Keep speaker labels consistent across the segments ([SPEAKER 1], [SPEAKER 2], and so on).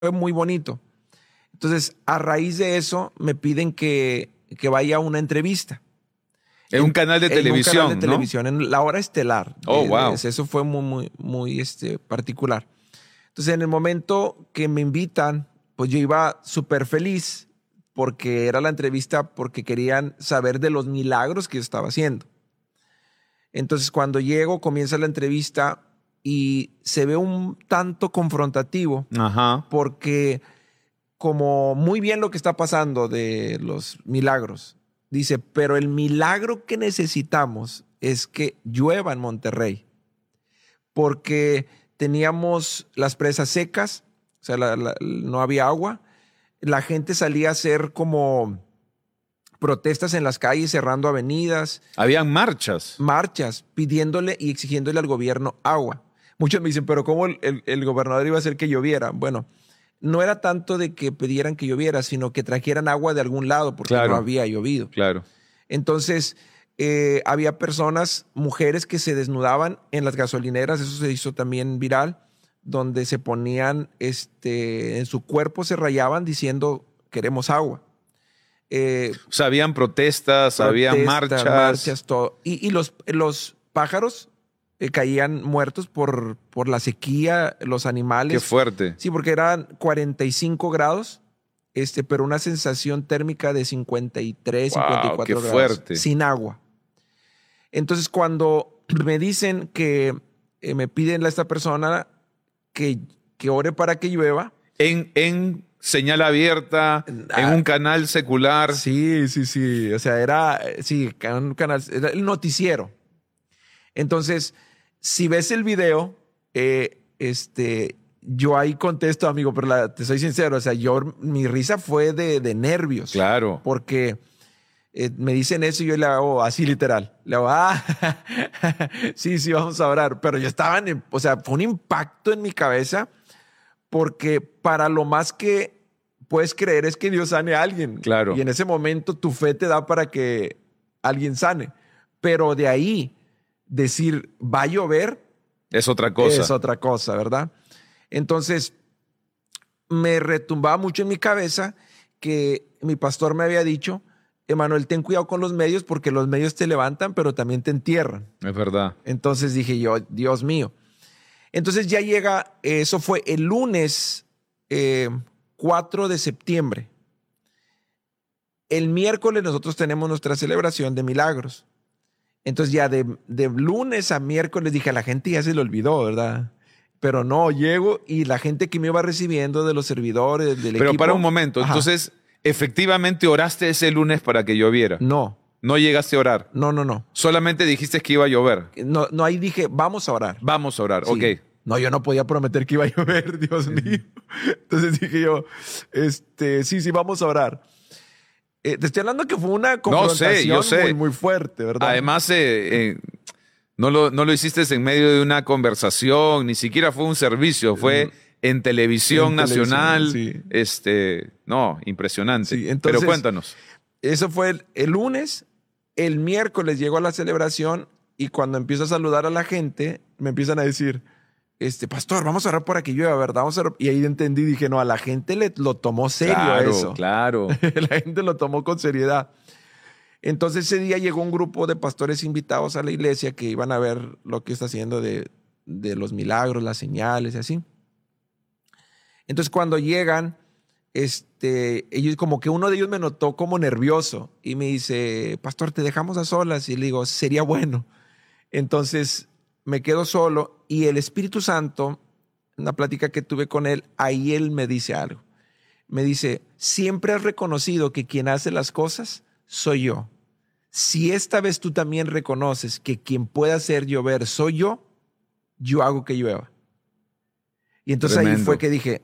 [SPEAKER 1] fue muy bonito. Entonces, a raíz de eso, me piden que vaya a una entrevista.
[SPEAKER 2] En un canal de televisión,
[SPEAKER 1] un canal de televisión, en la hora estelar.
[SPEAKER 2] Oh, wow.
[SPEAKER 1] Eso fue muy particular. Entonces, en el momento que me invitan, pues yo iba súper feliz porque era la entrevista porque querían saber de los milagros que yo estaba haciendo. Entonces, cuando llego, comienza la entrevista y se ve un tanto confrontativo.
[SPEAKER 2] Ajá.
[SPEAKER 1] Porque como muy bien lo que está pasando de los milagros, dice, pero el milagro que necesitamos es que llueva en Monterrey, porque teníamos las presas secas, o sea, no había agua, la gente salía a hacer como protestas en las calles, cerrando avenidas.
[SPEAKER 2] Habían marchas.
[SPEAKER 1] Marchas, pidiéndole y exigiéndole al gobierno agua. Muchos me dicen, pero ¿cómo el gobernador iba a hacer que lloviera? Bueno, no era tanto de que pidieran que lloviera, sino que trajeran agua de algún lado porque no había llovido.
[SPEAKER 2] Claro.
[SPEAKER 1] Entonces, había personas, mujeres que se desnudaban en las gasolineras, eso se hizo también viral, donde se ponían, en su cuerpo se rayaban diciendo, queremos agua.
[SPEAKER 2] O sea, habían protestas, habían marchas.
[SPEAKER 1] Todo. Y los pájaros caían muertos por la sequía, los animales.
[SPEAKER 2] Qué fuerte.
[SPEAKER 1] Sí, porque eran 45 grados, pero una sensación térmica de 53, 54
[SPEAKER 2] qué
[SPEAKER 1] grados.
[SPEAKER 2] Fuerte.
[SPEAKER 1] Sin agua. Entonces, cuando me dicen que me piden a esta persona que ore para que llueva.
[SPEAKER 2] En señal abierta, en un canal secular.
[SPEAKER 1] Sí. O sea, era un canal, era el noticiero. Entonces, si ves el video, yo ahí contesto, amigo, pero te soy sincero, o sea, mi risa fue de nervios.
[SPEAKER 2] Claro.
[SPEAKER 1] Porque me dicen eso y yo le hago así literal. Le hago, sí, vamos a orar. Pero yo estaba, o sea, fue un impacto en mi cabeza porque para lo más que puedes creer es que Dios sane a alguien.
[SPEAKER 2] Claro.
[SPEAKER 1] Y en ese momento tu fe te da para que alguien sane. Pero de ahí decir, va a llover.
[SPEAKER 2] Es otra cosa.
[SPEAKER 1] Es otra cosa, ¿verdad? Entonces, me retumbaba mucho en mi cabeza que mi pastor me había dicho, Emanuel, ten cuidado con los medios porque los medios te levantan, pero también te entierran.
[SPEAKER 2] Es verdad.
[SPEAKER 1] Entonces dije yo, Dios mío. Entonces ya llega, eso fue el lunes 4 de septiembre. El miércoles nosotros tenemos nuestra celebración de milagros. Entonces ya de lunes a miércoles dije, a la gente ya se le olvidó, ¿verdad? Pero no, llego y la gente que me iba recibiendo de los servidores, del equipo.
[SPEAKER 2] Pero para un momento,
[SPEAKER 1] ajá.
[SPEAKER 2] Entonces, efectivamente oraste ese lunes para que lloviera.
[SPEAKER 1] No.
[SPEAKER 2] No llegaste a orar.
[SPEAKER 1] No.
[SPEAKER 2] Solamente dijiste que iba a llover.
[SPEAKER 1] No, ahí dije, vamos a orar.
[SPEAKER 2] Vamos a orar,
[SPEAKER 1] sí.
[SPEAKER 2] Ok.
[SPEAKER 1] No, yo no podía prometer que iba a llover, Dios mío. Entonces dije yo, sí, vamos a orar. Te estoy hablando que fue una confrontación
[SPEAKER 2] yo sé.
[SPEAKER 1] muy fuerte, ¿verdad?
[SPEAKER 2] Además, no lo hiciste en medio de una conversación, ni siquiera fue un servicio, fue en televisión nacional.
[SPEAKER 1] Sí.
[SPEAKER 2] No, impresionante.
[SPEAKER 1] Sí, entonces,
[SPEAKER 2] pero cuéntanos.
[SPEAKER 1] Eso fue el lunes. El miércoles llego a la celebración y cuando empiezo a saludar a la gente, me empiezan a decir, pastor, vamos a orar por aquí llueva, ¿verdad? Vamos a orar. Y ahí entendí, dije, no, a la gente lo tomó serio eso.
[SPEAKER 2] Claro.
[SPEAKER 1] La gente lo tomó con seriedad. Entonces ese día llegó un grupo de pastores invitados a la iglesia que iban a ver lo que está haciendo de los milagros, las señales y así. Entonces cuando llegan, ellos como que uno de ellos me notó como nervioso y me dice, pastor, te dejamos a solas. Y le digo, sería bueno. Entonces me quedo solo y el Espíritu Santo, en una plática que tuve con él, ahí él me dice algo. Me dice, siempre has reconocido que quien hace las cosas soy yo. Si esta vez tú también reconoces que quien puede hacer llover soy yo hago que llueva. Y entonces Tremendo. Ahí fue que dije,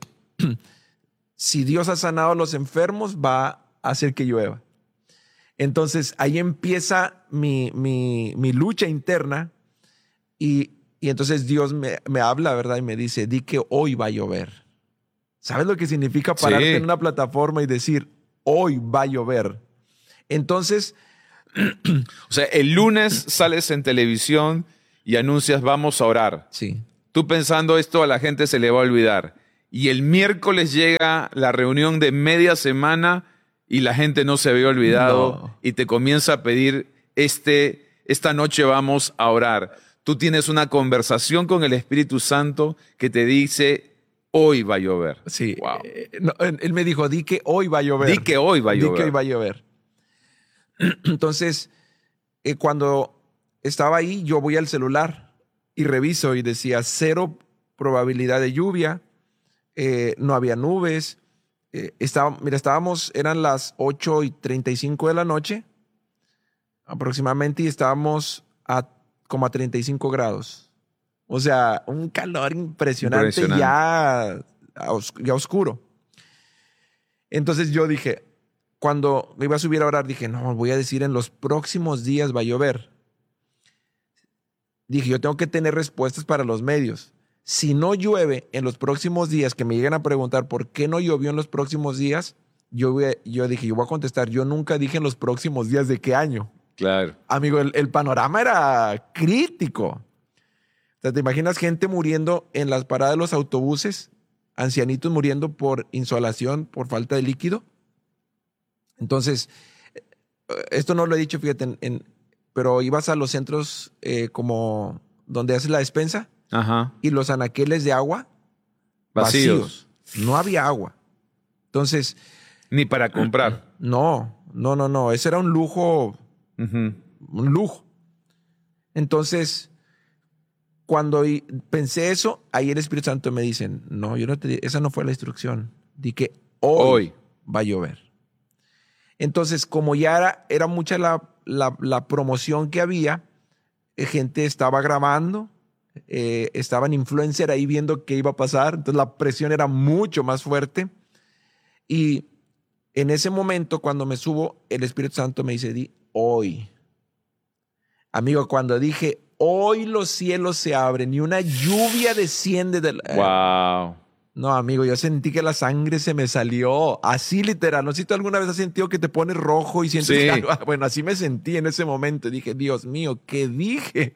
[SPEAKER 1] si Dios ha sanado a los enfermos, va a hacer que llueva. Entonces ahí empieza mi lucha interna y entonces Dios me habla, ¿verdad? Y me dice, di que hoy va a llover. ¿Sabes lo que significa pararte en una plataforma y decir, hoy va a llover? Entonces...
[SPEAKER 2] O sea, el lunes sales en televisión y anuncias, vamos a orar.
[SPEAKER 1] Sí.
[SPEAKER 2] Tú pensando esto a la gente se le va a olvidar. y el miércoles llega la reunión de media semana y la gente no se había olvidado
[SPEAKER 1] No.
[SPEAKER 2] y te comienza a pedir, esta noche vamos a orar. Tú tienes una conversación con el Espíritu Santo que te dice, hoy va a llover.
[SPEAKER 1] Sí.
[SPEAKER 2] Wow.
[SPEAKER 1] No, él me dijo, di que hoy va a llover.
[SPEAKER 2] Di que hoy va a
[SPEAKER 1] Di que
[SPEAKER 2] llover.
[SPEAKER 1] hoy va a llover. Entonces, cuando estaba ahí, yo voy al celular y reviso y decía 0 probabilidad de lluvia, no había nubes. Estábamos, eran las 8:35 de la noche aproximadamente y estábamos como a 35 grados. O sea, un calor impresionante. Ya oscuro. Entonces yo dije, cuando me iba a subir a orar, dije, no, voy a decir en los próximos días va a llover. Dije, yo tengo que tener respuestas para los medios. Si no llueve en los próximos días, que me lleguen a preguntar por qué no llovió en los próximos días, yo dije, yo voy a contestar, yo nunca dije en los próximos días de qué año.
[SPEAKER 2] Claro.
[SPEAKER 1] Amigo, el panorama era crítico. O sea, ¿te imaginas gente muriendo en las paradas de los autobuses? Ancianitos muriendo por insolación, por falta de líquido. Entonces, esto no lo he dicho, fíjate, pero ibas a los centros como donde haces la despensa.
[SPEAKER 2] Ajá.
[SPEAKER 1] Y los anaqueles de agua
[SPEAKER 2] Vacíos.
[SPEAKER 1] No había agua. Entonces,
[SPEAKER 2] ni para comprar.
[SPEAKER 1] No. Ese era un lujo.
[SPEAKER 2] Uh-huh.
[SPEAKER 1] Un lujo. Entonces, cuando pensé eso, ahí el Espíritu Santo me dice, no, esa no fue la instrucción. Di que hoy va a llover. Entonces, como ya era mucha la promoción que había, gente estaba grabando, estaban influencers ahí viendo qué iba a pasar. Entonces, la presión era mucho más fuerte. Y en ese momento, cuando me subo, el Espíritu Santo me dice, di hoy. Amigo, cuando dije, hoy los cielos se abren y una lluvia desciende del...
[SPEAKER 2] Wow.
[SPEAKER 1] No, amigo, yo sentí que la sangre se me salió. Así literal. No sé si tú alguna vez has sentido que te pones rojo y sientes
[SPEAKER 2] Sí.
[SPEAKER 1] algo. Bueno, así me sentí en ese momento. Dije, Dios mío, ¿qué dije?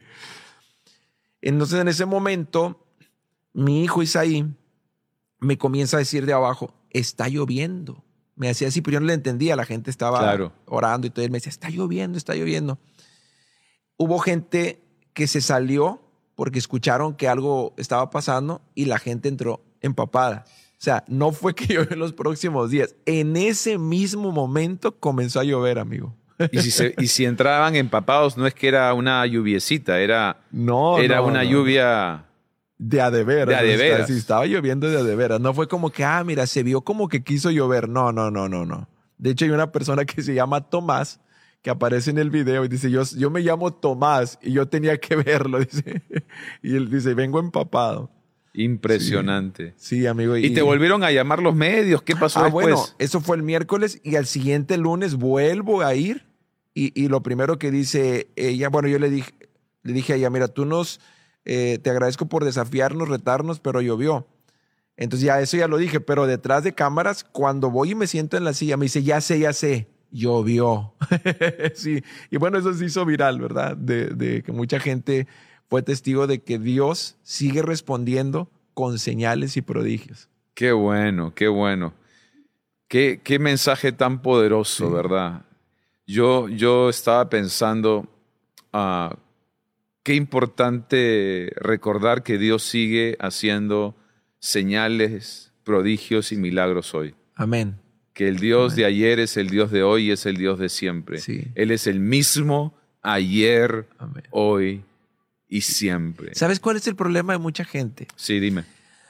[SPEAKER 1] Entonces, en ese momento, mi hijo Isaí me comienza a decir de abajo, está lloviendo. Me hacía así, pero yo no le entendía. La gente estaba orando y todo. Él me decía, está lloviendo, está lloviendo. Hubo gente que se salió porque escucharon que algo estaba pasando y la gente entró empapada. O sea, no fue que llovió en los próximos días. En ese mismo momento comenzó a llover, amigo.
[SPEAKER 2] Y si entraban empapados, no es que era una lluviecita, era una lluvia...
[SPEAKER 1] De a de veras.
[SPEAKER 2] De a de veras.
[SPEAKER 1] Sí, estaba lloviendo de a de veras. No fue como que, mira, se vio como que quiso llover. No. De hecho, hay una persona que se llama Tomás que aparece en el video y dice, yo me llamo Tomás y yo tenía que verlo, dice. Y él dice, vengo empapado.
[SPEAKER 2] Impresionante.
[SPEAKER 1] Sí, amigo.
[SPEAKER 2] ¿Y te volvieron a llamar los medios? ¿Qué pasó después?
[SPEAKER 1] Bueno, eso fue el miércoles y al siguiente lunes vuelvo a ir y lo primero que dice ella, bueno, yo le dije a ella, mira, te agradezco por desafiarnos, retarnos, pero llovió. Entonces eso ya lo dije, pero detrás de cámaras, cuando voy y me siento en la silla, me dice, ya sé, llovió. Sí, y bueno, eso se hizo viral, ¿verdad? De que mucha gente fue testigo de que Dios sigue respondiendo con señales y prodigios.
[SPEAKER 2] Qué bueno, qué bueno. Qué mensaje tan poderoso, sí. ¿Verdad? Yo estaba pensando, qué importante recordar que Dios sigue haciendo señales, prodigios y milagros hoy.
[SPEAKER 1] Amén.
[SPEAKER 2] Que el Dios de ayer es el Dios de hoy y es el Dios de siempre.
[SPEAKER 1] Sí.
[SPEAKER 2] Él es el mismo ayer,
[SPEAKER 1] Amén.
[SPEAKER 2] Hoy y siempre.
[SPEAKER 1] ¿Sabes cuál es el problema de mucha gente?
[SPEAKER 2] Sí, dime.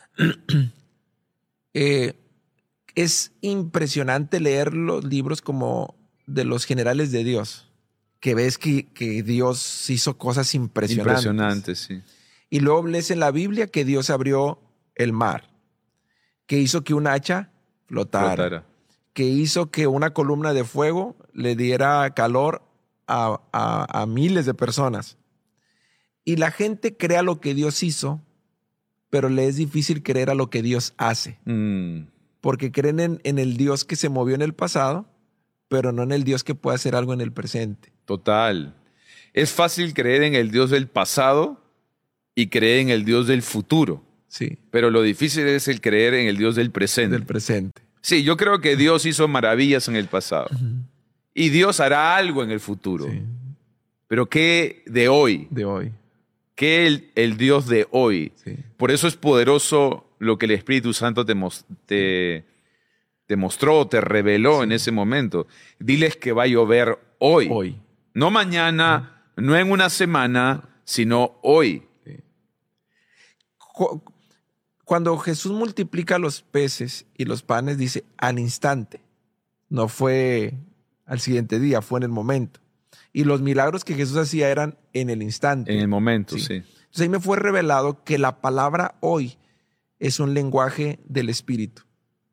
[SPEAKER 1] Es impresionante leer los libros como de los generales de Dios, que ves que Dios hizo cosas impresionantes.
[SPEAKER 2] Impresionantes, sí.
[SPEAKER 1] Y luego lees en la Biblia que Dios abrió el mar, que hizo que un hacha flotara. Que hizo que una columna de fuego le diera calor a miles de personas. Y la gente cree a lo que Dios hizo, pero le es difícil creer a lo que Dios hace. Porque creen en el Dios que se movió en el pasado, pero no en el Dios que puede hacer algo en el presente.
[SPEAKER 2] Total. Es fácil creer en el Dios del pasado y creer en el Dios del futuro.
[SPEAKER 1] Sí,
[SPEAKER 2] pero lo difícil es el creer en el Dios del presente.
[SPEAKER 1] del presente.
[SPEAKER 2] Sí, yo creo que Dios hizo maravillas en el pasado y Dios hará algo en el futuro.
[SPEAKER 1] Sí,
[SPEAKER 2] Pero ¿qué de hoy?
[SPEAKER 1] de hoy.
[SPEAKER 2] ¿Qué el Dios de hoy?
[SPEAKER 1] Sí.
[SPEAKER 2] Por eso es poderoso lo que el Espíritu Santo te mostró, te reveló en ese momento. Diles que va a llover hoy.
[SPEAKER 1] Hoy.
[SPEAKER 2] No mañana, no en una semana, sino hoy.
[SPEAKER 1] Cuando Jesús multiplica los peces y los panes, dice al instante. No fue al siguiente día, fue en el momento. Y los milagros que Jesús hacía eran en el instante.
[SPEAKER 2] En el momento,
[SPEAKER 1] Sí.
[SPEAKER 2] sí.
[SPEAKER 1] Entonces ahí me fue revelado que la palabra hoy es un lenguaje del Espíritu.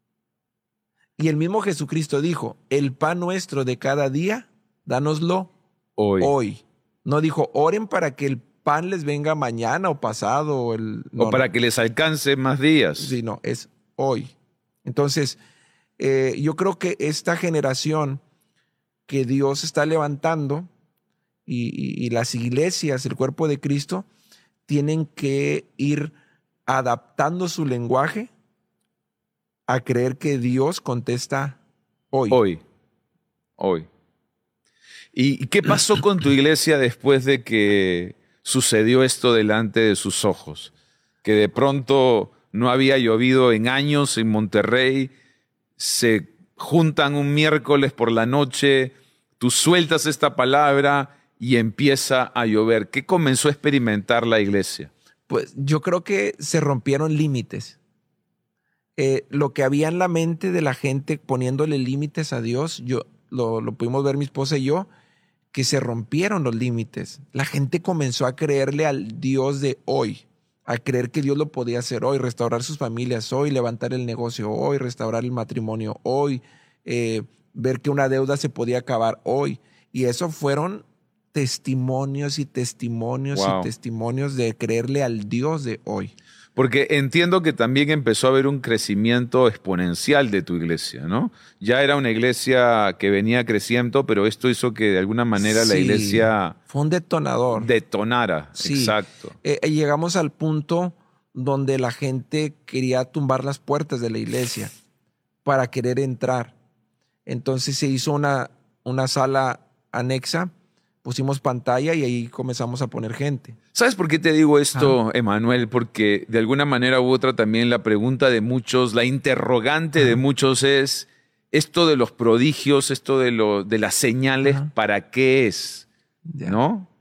[SPEAKER 1] Y el mismo Jesucristo dijo, el pan nuestro de cada día, dánoslo
[SPEAKER 2] Hoy.
[SPEAKER 1] hoy. No dijo, oren para que el pan les venga mañana o pasado.
[SPEAKER 2] O para que les alcance más días.
[SPEAKER 1] Sí, no, es hoy. Entonces, yo creo que esta generación que Dios está levantando y las iglesias, el cuerpo de Cristo, tienen que ir adaptando su lenguaje a creer que Dios contesta hoy.
[SPEAKER 2] Hoy. Hoy. ¿Y qué pasó con tu iglesia después de que sucedió esto delante de sus ojos? Que de pronto no había llovido en años en Monterrey, se juntan un miércoles por la noche, tú sueltas esta palabra y empieza a llover. ¿Qué comenzó a experimentar la iglesia?
[SPEAKER 1] Pues yo creo que se rompieron límites. Lo que había en la mente de la gente poniéndole límites a Dios, lo pudimos ver mi esposa y yo, que se rompieron los límites. La gente comenzó a creerle al Dios de hoy, a creer que Dios lo podía hacer hoy, restaurar sus familias hoy, levantar el negocio hoy, restaurar el matrimonio hoy, ver que una deuda se podía acabar hoy. Y eso fueron testimonios y testimonios
[SPEAKER 2] Wow.
[SPEAKER 1] y testimonios de creerle al Dios de hoy.
[SPEAKER 2] Porque entiendo que también empezó a haber un crecimiento exponencial de tu iglesia, ¿no? Ya era una iglesia que venía creciendo, pero esto hizo que de alguna manera la
[SPEAKER 1] Sí,
[SPEAKER 2] iglesia
[SPEAKER 1] fue un detonador.
[SPEAKER 2] detonara.
[SPEAKER 1] Sí.
[SPEAKER 2] Exacto.
[SPEAKER 1] Llegamos al punto donde la gente quería tumbar las puertas de la iglesia para querer entrar. Entonces se hizo una sala anexa, pusimos pantalla y ahí comenzamos a poner gente.
[SPEAKER 2] ¿Sabes por qué te digo esto, Emanuel? Porque de alguna manera u otra también la pregunta de muchos, la interrogante de muchos es, esto de los prodigios, esto de las señales, ¿para qué es?
[SPEAKER 1] Ya.
[SPEAKER 2] ¿No?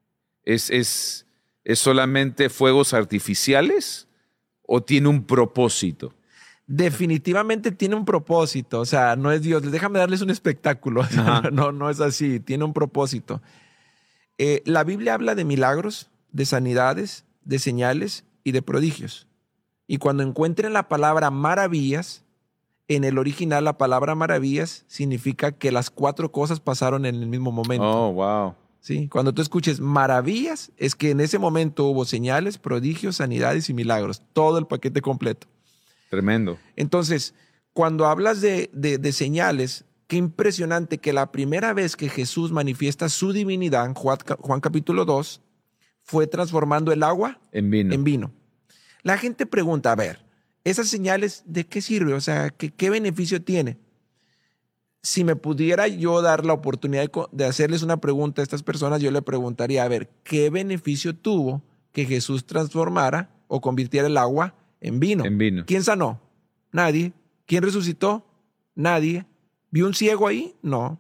[SPEAKER 2] ¿Es solamente fuegos artificiales o tiene un propósito?
[SPEAKER 1] Definitivamente tiene un propósito, o sea, no es Dios, déjame darles un espectáculo. O sea,
[SPEAKER 2] Ajá.
[SPEAKER 1] no es así, tiene un propósito. La Biblia habla de milagros, de sanidades, de señales y de prodigios. Y cuando encuentren la palabra maravillas, en el original la palabra maravillas significa que las 4 cosas pasaron en el mismo momento.
[SPEAKER 2] Oh, wow.
[SPEAKER 1] ¿Sí? Cuando tú escuches maravillas, es que en ese momento hubo señales, prodigios, sanidades y milagros. Todo el paquete completo.
[SPEAKER 2] Tremendo.
[SPEAKER 1] Entonces, cuando hablas de señales, qué impresionante que la primera vez que Jesús manifiesta su divinidad, en Juan capítulo 2, fue transformando el agua
[SPEAKER 2] En vino.
[SPEAKER 1] en vino. La gente pregunta, a ver, ¿esas señales de qué sirve? O sea, ¿qué beneficio tiene? Si me pudiera yo dar la oportunidad de hacerles una pregunta a estas personas, yo le preguntaría, a ver, ¿qué beneficio tuvo que Jesús transformara o convirtiera el agua en vino?
[SPEAKER 2] En vino.
[SPEAKER 1] ¿Quién sanó? Nadie. ¿Quién resucitó? Nadie. ¿Vio un ciego ahí? No.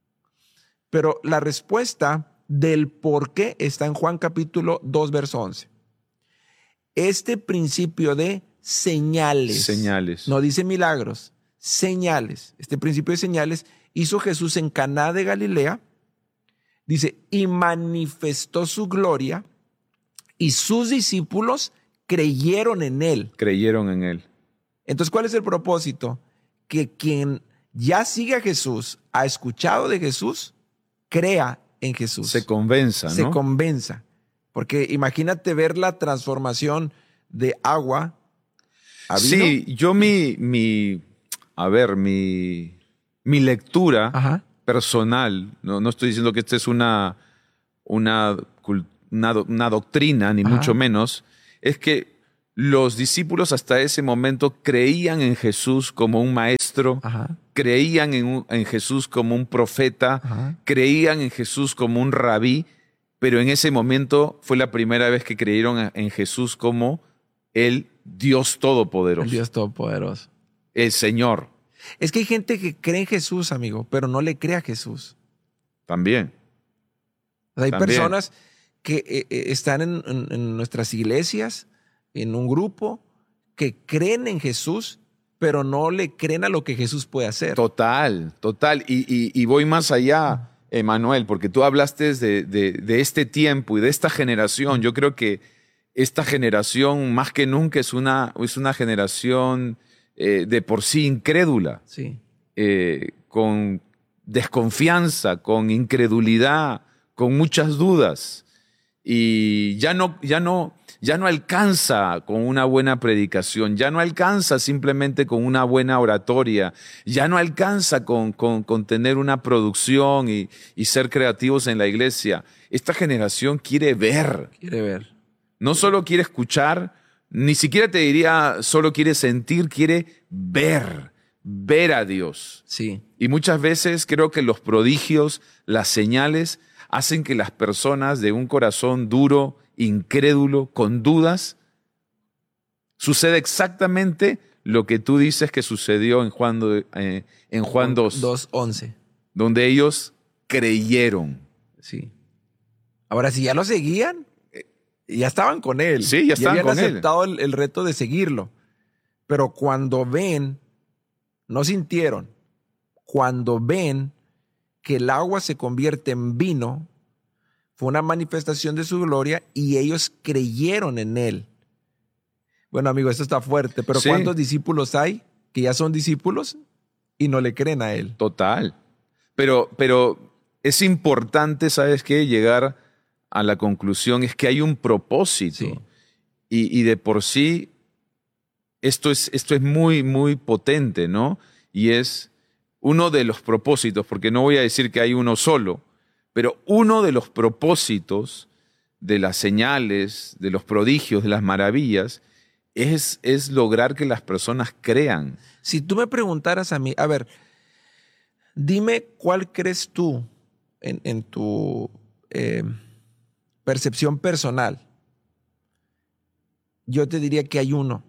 [SPEAKER 1] Pero la respuesta del por qué está en Juan capítulo 2, verso 11. Este principio de señales.
[SPEAKER 2] Señales.
[SPEAKER 1] No dice milagros, señales. Este principio de señales hizo Jesús en Caná de Galilea. Dice, y manifestó su gloria y sus discípulos creyeron en él.
[SPEAKER 2] Creyeron en él.
[SPEAKER 1] Entonces, ¿cuál es el propósito? Que quien ya sigue a Jesús, ha escuchado de Jesús, crea en Jesús.
[SPEAKER 2] Se convenza, ¿no?
[SPEAKER 1] Se convenza. Porque imagínate ver la transformación de agua a vino.
[SPEAKER 2] Sí, yo mi lectura
[SPEAKER 1] Ajá.
[SPEAKER 2] personal, no estoy diciendo que esta es una doctrina, ni
[SPEAKER 1] Ajá.
[SPEAKER 2] mucho menos, es que los discípulos hasta ese momento creían en Jesús como un maestro,
[SPEAKER 1] Ajá.
[SPEAKER 2] creían en Jesús como un profeta,
[SPEAKER 1] Ajá.
[SPEAKER 2] creían en Jesús como un rabí, pero en ese momento fue la primera vez que creyeron en Jesús como el Dios Todopoderoso,
[SPEAKER 1] El Dios Todopoderoso.
[SPEAKER 2] el Señor
[SPEAKER 1] Es que hay gente que cree en Jesús, amigo, pero no le cree a Jesús.
[SPEAKER 2] también.
[SPEAKER 1] O sea, hay
[SPEAKER 2] También.
[SPEAKER 1] personas que están en nuestras iglesias, en un grupo, que creen en Jesús, pero no le creen a lo que Jesús puede hacer.
[SPEAKER 2] Total, total. Y voy más allá, Emanuel, porque tú hablaste de este tiempo y de esta generación. Yo creo que esta generación, más que nunca, es una generación de por sí incrédula,
[SPEAKER 1] Sí.
[SPEAKER 2] con desconfianza, con incredulidad, con muchas dudas. Y ya no alcanza con una buena predicación, ya no alcanza simplemente con una buena oratoria, ya no alcanza con tener una producción y ser creativos en la iglesia. Esta generación quiere ver,
[SPEAKER 1] Quiere ver.
[SPEAKER 2] no solo quiere escuchar, ni siquiera te diría solo quiere sentir, quiere ver a Dios.
[SPEAKER 1] Sí.
[SPEAKER 2] Y muchas veces creo que los prodigios, las señales, hacen que las personas de un corazón duro, incrédulo, con dudas, sucede exactamente lo que tú dices que sucedió en Juan 2,
[SPEAKER 1] 2:11.
[SPEAKER 2] donde ellos creyeron.
[SPEAKER 1] Sí. Ahora, si ya lo seguían, ya estaban con él.
[SPEAKER 2] Sí, ya estaban
[SPEAKER 1] habían
[SPEAKER 2] con él.
[SPEAKER 1] aceptado el reto de seguirlo. Pero cuando ven, no sintieron, cuando ven que el agua se convierte en vino, fue una manifestación de su gloria y ellos creyeron en él. Bueno, amigo, esto está fuerte, pero
[SPEAKER 2] Sí.
[SPEAKER 1] ¿cuántos discípulos hay que ya son discípulos y no le creen a él?
[SPEAKER 2] Total. Pero es importante, ¿sabes qué? Llegar a la conclusión es que hay un propósito.
[SPEAKER 1] Sí.
[SPEAKER 2] Y de por sí, esto es muy, muy potente, ¿no? Y es uno de los propósitos, porque no voy a decir que hay uno solo, pero uno de los propósitos de las señales, de los prodigios, de las maravillas, es lograr que las personas crean.
[SPEAKER 1] Si tú me preguntaras a mí, a ver, dime cuál crees tú en tu percepción personal. Yo te diría que hay uno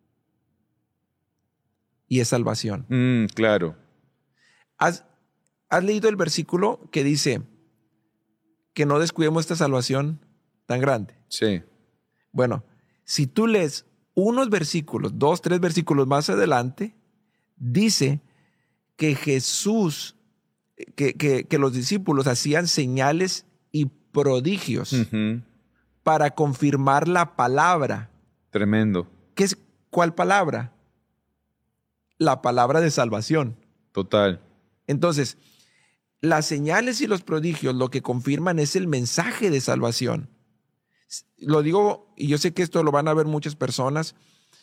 [SPEAKER 1] y es salvación.
[SPEAKER 2] Claro.
[SPEAKER 1] ¿Has leído el versículo que dice que no descuidemos esta salvación tan grande?
[SPEAKER 2] Sí.
[SPEAKER 1] Bueno, si tú lees unos versículos, 2, 3 versículos más adelante, dice que Jesús, que los discípulos hacían señales y prodigios
[SPEAKER 2] Ujú.
[SPEAKER 1] para confirmar la palabra.
[SPEAKER 2] Tremendo.
[SPEAKER 1] ¿Cuál palabra? La palabra de salvación.
[SPEAKER 2] Total.
[SPEAKER 1] Entonces, las señales y los prodigios lo que confirman es el mensaje de salvación. Lo digo, y yo sé que esto lo van a ver muchas personas.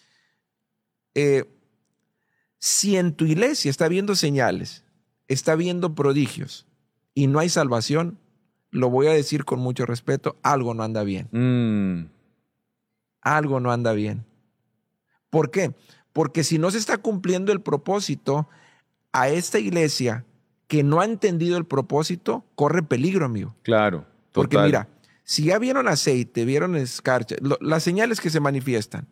[SPEAKER 1] Si en tu iglesia está viendo señales, está viendo prodigios y no hay salvación, lo voy a decir con mucho respeto, algo no anda bien. Algo no anda bien. ¿Por qué? Porque si no se está cumpliendo el propósito, a esta iglesia que no ha entendido el propósito, corre peligro, amigo.
[SPEAKER 2] Claro. Total.
[SPEAKER 1] Porque mira, si ya vieron aceite, vieron escarcha, las señales que se manifiestan,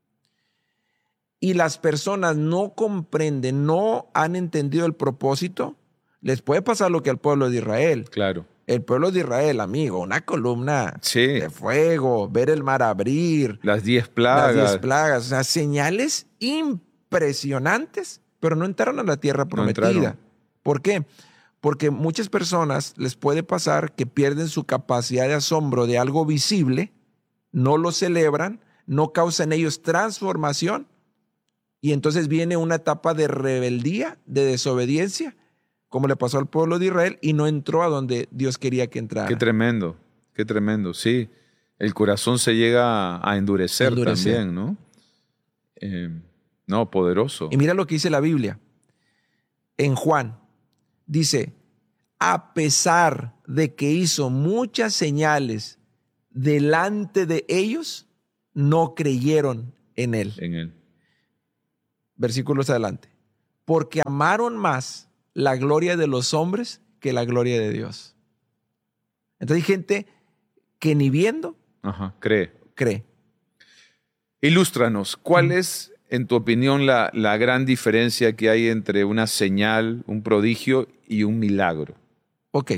[SPEAKER 1] y las personas no comprenden, no han entendido el propósito, les puede pasar lo que al pueblo de Israel.
[SPEAKER 2] Claro.
[SPEAKER 1] El pueblo de Israel, amigo, una columna
[SPEAKER 2] Sí.
[SPEAKER 1] de fuego, ver el mar abrir,
[SPEAKER 2] Las 10 plagas.
[SPEAKER 1] las 10 plagas, o sea, señales impresionantes, pero no entraron a la tierra prometida.
[SPEAKER 2] entraron.
[SPEAKER 1] ¿Por qué? Porque muchas personas les puede pasar que pierden su capacidad de asombro de algo visible, no lo celebran, no causa en ellos transformación, y entonces viene una etapa de rebeldía, de desobediencia, como le pasó al pueblo de Israel, y no entró a donde Dios quería que entrara.
[SPEAKER 2] Qué tremendo, sí. El corazón se llega a endurecer también, ¿no? No, poderoso.
[SPEAKER 1] Y mira lo que dice la Biblia. En Juan, dice, a pesar de que hizo muchas señales delante de ellos, no creyeron en él.
[SPEAKER 2] En él.
[SPEAKER 1] Versículos adelante. Porque amaron más la gloria de los hombres que la gloria de Dios. Entonces hay gente que ni viendo cree.
[SPEAKER 2] Ilústranos, ¿cuál es, en tu opinión, la gran diferencia que hay entre una señal, un prodigio y un milagro?
[SPEAKER 1] Ok.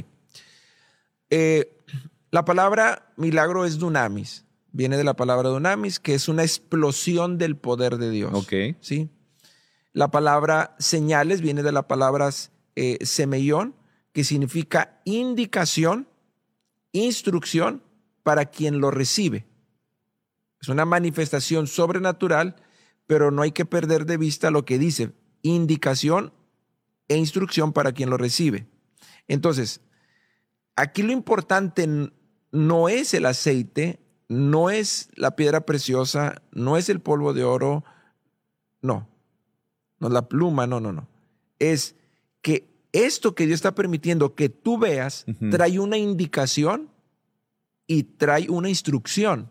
[SPEAKER 1] La palabra milagro es dunamis. Viene de la palabra dunamis, que es una explosión del poder de Dios.
[SPEAKER 2] Ok.
[SPEAKER 1] ¿Sí? La palabra señales viene de la palabra semeión, que significa indicación, instrucción para quien lo recibe. Es una manifestación sobrenatural, pero no hay que perder de vista lo que dice, indicación e instrucción para quien lo recibe. Entonces, aquí lo importante no es el aceite, no es la piedra preciosa, no es el polvo de oro, no es la pluma, no. Es que esto que Dios está permitiendo que tú veas trae una indicación y trae una instrucción.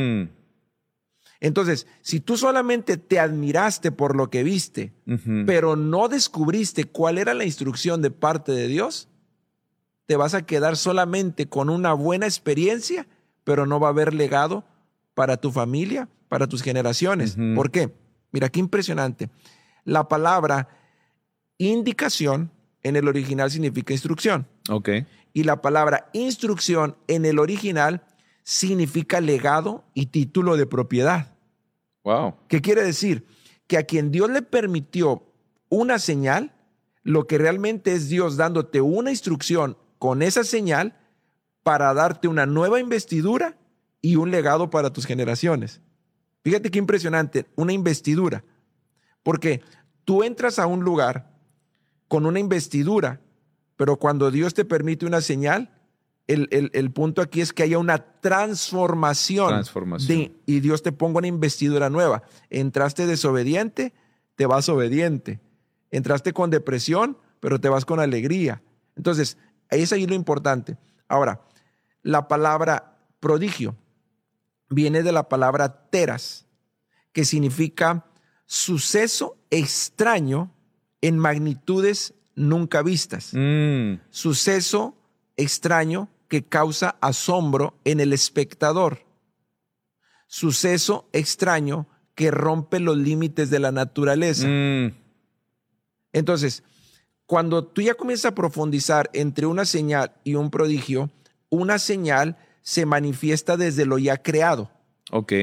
[SPEAKER 1] Entonces, si tú solamente te admiraste por lo que viste, pero no descubriste cuál era la instrucción de parte de Dios, te vas a quedar solamente con una buena experiencia, pero no va a haber legado para tu familia, para tus generaciones. ¿Por qué? Mira, qué impresionante. La palabra indicación en el original significa instrucción.
[SPEAKER 2] Ok.
[SPEAKER 1] Y la palabra instrucción en el original significa legado y título de propiedad.
[SPEAKER 2] Wow.
[SPEAKER 1] ¿Qué quiere decir? Que a quien Dios le permitió una señal, lo que realmente es Dios dándote una instrucción con esa señal para darte una nueva investidura y un legado para tus generaciones. Fíjate qué impresionante, una investidura. Porque tú entras a un lugar con una investidura, pero cuando Dios te permite una señal, el punto aquí es que haya una transformación. Y Dios te ponga una investidura nueva. Entraste desobediente, te vas obediente. Entraste con depresión, pero te vas con alegría. Entonces, es ahí lo importante. Ahora, la palabra prodigio viene de la palabra teras, que significa suceso extraño en magnitudes nunca vistas. Suceso extraño que causa asombro en el espectador. Suceso extraño que rompe los límites de la naturaleza. Entonces, cuando tú ya comienzas a profundizar entre una señal y un prodigio, una señal se manifiesta desde lo ya creado.
[SPEAKER 2] Ok.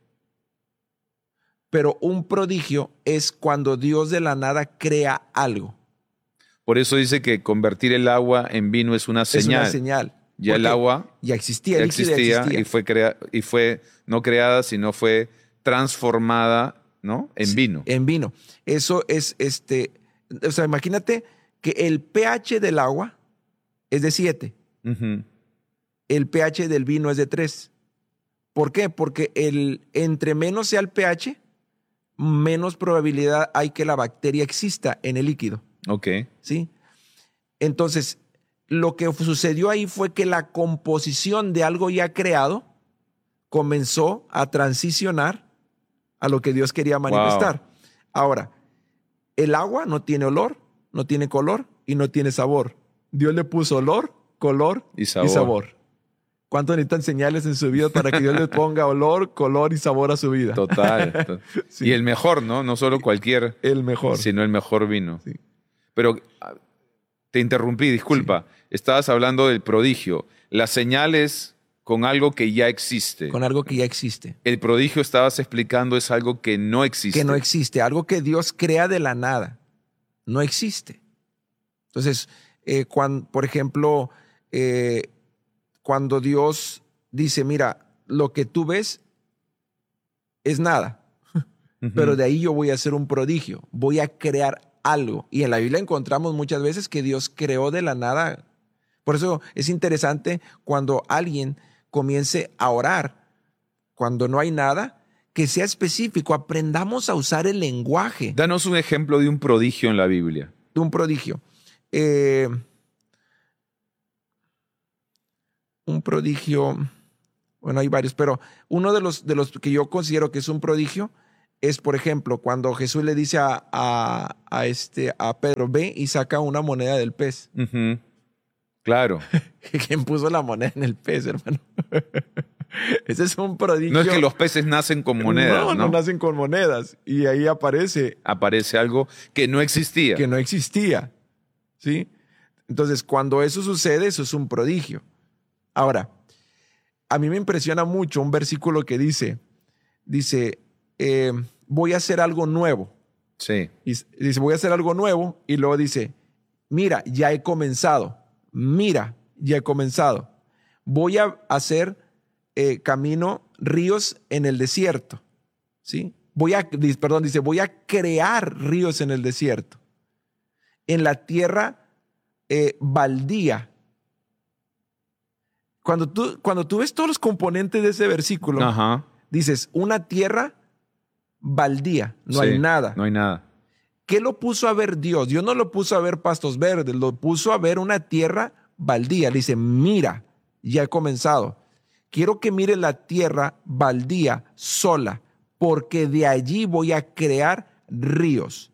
[SPEAKER 1] Pero un prodigio es cuando Dios de la nada crea algo.
[SPEAKER 2] Por eso dice que convertir el agua en vino es una señal.
[SPEAKER 1] Es una señal.
[SPEAKER 2] Ya el agua
[SPEAKER 1] ya existía,
[SPEAKER 2] ya existía y fue no creada, sino fue transformada, ¿no? En vino.
[SPEAKER 1] En vino. Eso es, o sea, imagínate que el pH del agua es de 7. El pH del vino es de 3. ¿Por qué? Porque entre menos sea el pH, menos probabilidad hay que la bacteria exista en el líquido.
[SPEAKER 2] Ok.
[SPEAKER 1] ¿Sí? Entonces, lo que sucedió ahí fue que la composición de algo ya creado comenzó a transicionar a lo que Dios quería manifestar. Wow. Ahora, el agua no tiene olor, no tiene color y no tiene sabor. Dios le puso olor, color y sabor. ¿Cuánto necesitan señales en su vida para que Dios le ponga olor, color y sabor a su vida?
[SPEAKER 2] Total. Sí. Y el mejor, ¿no? No solo cualquier.
[SPEAKER 1] El mejor.
[SPEAKER 2] Sino el mejor vino.
[SPEAKER 1] Sí.
[SPEAKER 2] Pero te interrumpí, disculpa. Sí. Estabas hablando del prodigio. Las señales con algo que ya existe.
[SPEAKER 1] Con algo que ya existe.
[SPEAKER 2] El prodigio, estabas explicando, es algo que no existe.
[SPEAKER 1] Que no existe. Algo que Dios crea de la nada. No existe. Entonces, por ejemplo, cuando Dios dice, mira, lo que tú ves es nada, pero de ahí yo voy a hacer un prodigio, voy a crear algo. Y en la Biblia encontramos muchas veces que Dios creó de la nada. Por eso es interesante cuando alguien comience a orar, cuando no hay nada, que sea específico, aprendamos a usar el lenguaje.
[SPEAKER 2] Danos un ejemplo de un prodigio en la Biblia.
[SPEAKER 1] De un prodigio. Un prodigio, bueno, hay varios, pero uno de los que yo considero que es un prodigio es, por ejemplo, cuando Jesús le dice a Pedro, ve y saca una moneda del pez.
[SPEAKER 2] Ujú. Claro.
[SPEAKER 1] ¿Quién puso la moneda en el pez, hermano? Ese es un prodigio.
[SPEAKER 2] No es que los peces nacen con monedas, ¿no?
[SPEAKER 1] No nacen con monedas. Y ahí aparece
[SPEAKER 2] Aparece algo que no existía.
[SPEAKER 1] que no existía. ¿Sí? Entonces, cuando eso sucede, eso es un prodigio. Ahora, a mí me impresiona mucho un versículo que dice, voy a hacer algo nuevo.
[SPEAKER 2] Sí.
[SPEAKER 1] Y dice, voy a hacer algo nuevo. Y luego dice, mira, ya he comenzado. Mira, ya he comenzado. Voy a hacer ríos en el desierto. ¿Sí? Dice, voy a crear ríos en el desierto. En la tierra baldía. Cuando tú ves todos los componentes de ese versículo,
[SPEAKER 2] Ajá.
[SPEAKER 1] dices, una tierra baldía, no
[SPEAKER 2] Sí,
[SPEAKER 1] hay nada.
[SPEAKER 2] No hay nada.
[SPEAKER 1] ¿Qué lo puso a ver Dios? Dios no lo puso a ver pastos verdes, lo puso a ver una tierra baldía. Le dice, mira, ya he comenzado. Quiero que mire la tierra baldía sola, porque de allí voy a crear ríos.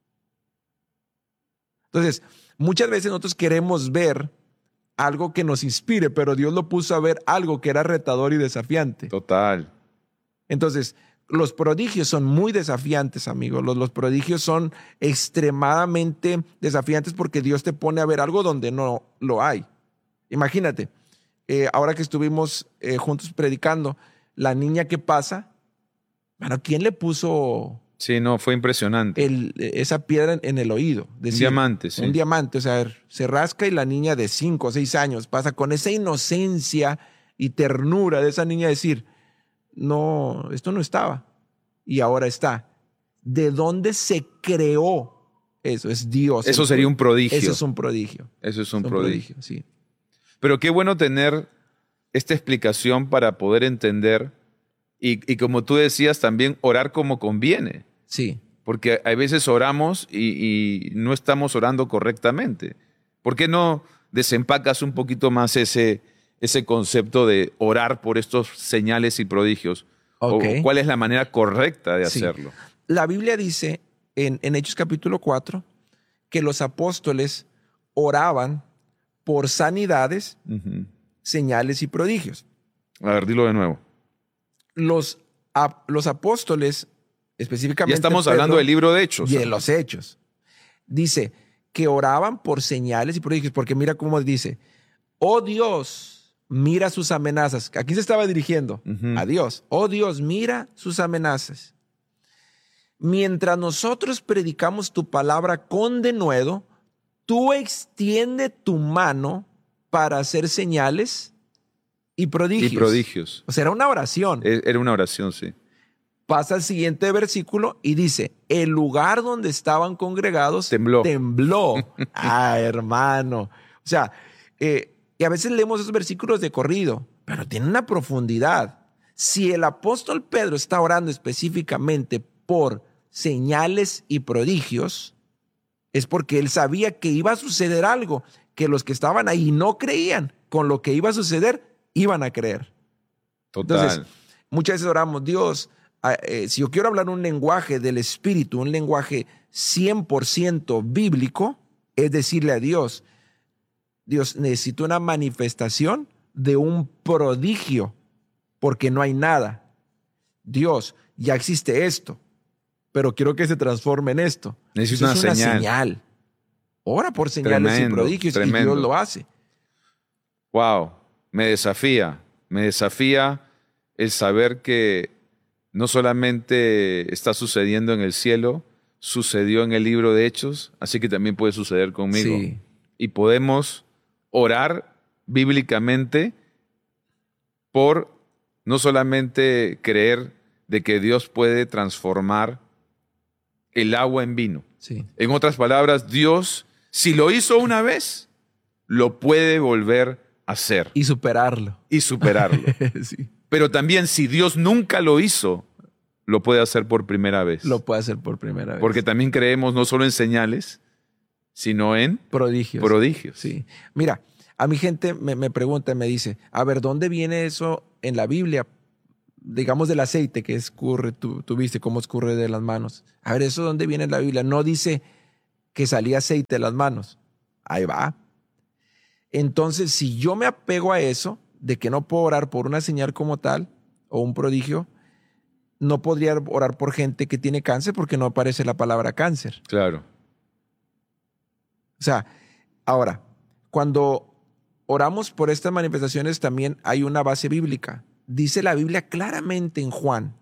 [SPEAKER 1] Entonces, muchas veces nosotros queremos ver algo que nos inspire, pero Dios lo puso a ver algo que era retador y desafiante.
[SPEAKER 2] Total.
[SPEAKER 1] Entonces, los prodigios son muy desafiantes, amigos. Los prodigios son extremadamente desafiantes porque Dios te pone a ver algo donde no lo hay. Imagínate, ahora que estuvimos juntos predicando, la niña que pasa, bueno, ¿quién le puso
[SPEAKER 2] Sí, no, fue impresionante.
[SPEAKER 1] esa piedra en el oído?
[SPEAKER 2] Un diamante, sí.
[SPEAKER 1] Un diamante, o sea, se rasca y la niña de 5 o 6 años pasa con esa inocencia y ternura de esa niña decir, no, esto no estaba y ahora está. ¿De dónde se creó eso? Es Dios.
[SPEAKER 2] Eso sería un prodigio.
[SPEAKER 1] Eso es un prodigio.
[SPEAKER 2] Eso es un prodigio.
[SPEAKER 1] Sí.
[SPEAKER 2] Pero qué bueno tener esta explicación para poder entender y como tú decías, también orar como conviene.
[SPEAKER 1] Sí.
[SPEAKER 2] Porque a veces oramos y no estamos orando correctamente. ¿Por qué no desempacas un poquito más ese concepto de orar por estos señales y prodigios?
[SPEAKER 1] Okay.
[SPEAKER 2] ¿O cuál es la manera correcta de
[SPEAKER 1] Sí.
[SPEAKER 2] hacerlo?
[SPEAKER 1] La Biblia dice en Hechos capítulo 4 que los apóstoles oraban por sanidades,
[SPEAKER 2] Ujú.
[SPEAKER 1] señales y prodigios.
[SPEAKER 2] A ver, dilo de nuevo.
[SPEAKER 1] Los apóstoles, específicamente
[SPEAKER 2] Ya estamos
[SPEAKER 1] Pedro,
[SPEAKER 2] hablando del libro de Hechos.
[SPEAKER 1] y de los Hechos, dice que oraban por señales y prodigios, porque mira cómo dice, oh Dios, mira sus amenazas. ¿A quién se estaba dirigiendo?
[SPEAKER 2] Ujú.
[SPEAKER 1] A Dios. Oh Dios, mira sus amenazas. Mientras nosotros predicamos tu palabra con denuedo, tú extiende tu mano para hacer señales y prodigios.
[SPEAKER 2] Y prodigios.
[SPEAKER 1] O sea, era una oración.
[SPEAKER 2] Era una oración, sí.
[SPEAKER 1] Pasa al siguiente versículo y dice, el lugar donde estaban congregados
[SPEAKER 2] Tembló.
[SPEAKER 1] Ah, hermano. O sea, y a veces leemos esos versículos de corrido, pero tienen una profundidad. Si el apóstol Pedro está orando específicamente por señales y prodigios, es porque él sabía que iba a suceder algo, que los que estaban ahí no creían, con lo que iba a suceder, iban a creer.
[SPEAKER 2] Total.
[SPEAKER 1] Entonces, muchas veces oramos, Dios, si yo quiero hablar un lenguaje del Espíritu, un lenguaje 100% bíblico, es decirle a Dios, Dios, necesito una manifestación de un prodigio, porque no hay nada. Dios, ya existe esto, pero quiero que se transforme en esto.
[SPEAKER 2] Necesito
[SPEAKER 1] Eso es una señal. Ora por señales y prodigios
[SPEAKER 2] tremendo.
[SPEAKER 1] y Dios lo hace.
[SPEAKER 2] Wow, me desafía el saber que no solamente está sucediendo en el cielo, sucedió en el libro de Hechos, así que también puede suceder conmigo.
[SPEAKER 1] Sí.
[SPEAKER 2] Y podemos orar bíblicamente por no solamente creer de que Dios puede transformar el agua en vino.
[SPEAKER 1] Sí.
[SPEAKER 2] En otras palabras, Dios, si lo hizo una vez, lo puede volver a hacer
[SPEAKER 1] Y superarlo.
[SPEAKER 2] y superarlo.
[SPEAKER 1] Sí.
[SPEAKER 2] Pero también si Dios nunca lo hizo, lo puede hacer por primera vez.
[SPEAKER 1] Lo puede hacer por primera vez.
[SPEAKER 2] Porque también creemos no solo en señales, sino en
[SPEAKER 1] prodigios.
[SPEAKER 2] prodigios.
[SPEAKER 1] Sí. Mira, a mi gente me pregunta, me dice, a ver, ¿dónde viene eso en la Biblia? digamos, del aceite que escurre, tú viste cómo escurre de las manos. A ver, ¿eso dónde viene en la Biblia? No dice que salía aceite de las manos. Ahí va. Entonces, si yo me apego a eso, de que no puedo orar por una señal como tal o un prodigio, no podría orar por gente que tiene cáncer porque no aparece la palabra cáncer.
[SPEAKER 2] Claro.
[SPEAKER 1] O sea, ahora, cuando oramos por estas manifestaciones también hay una base bíblica. Dice la Biblia claramente en Juan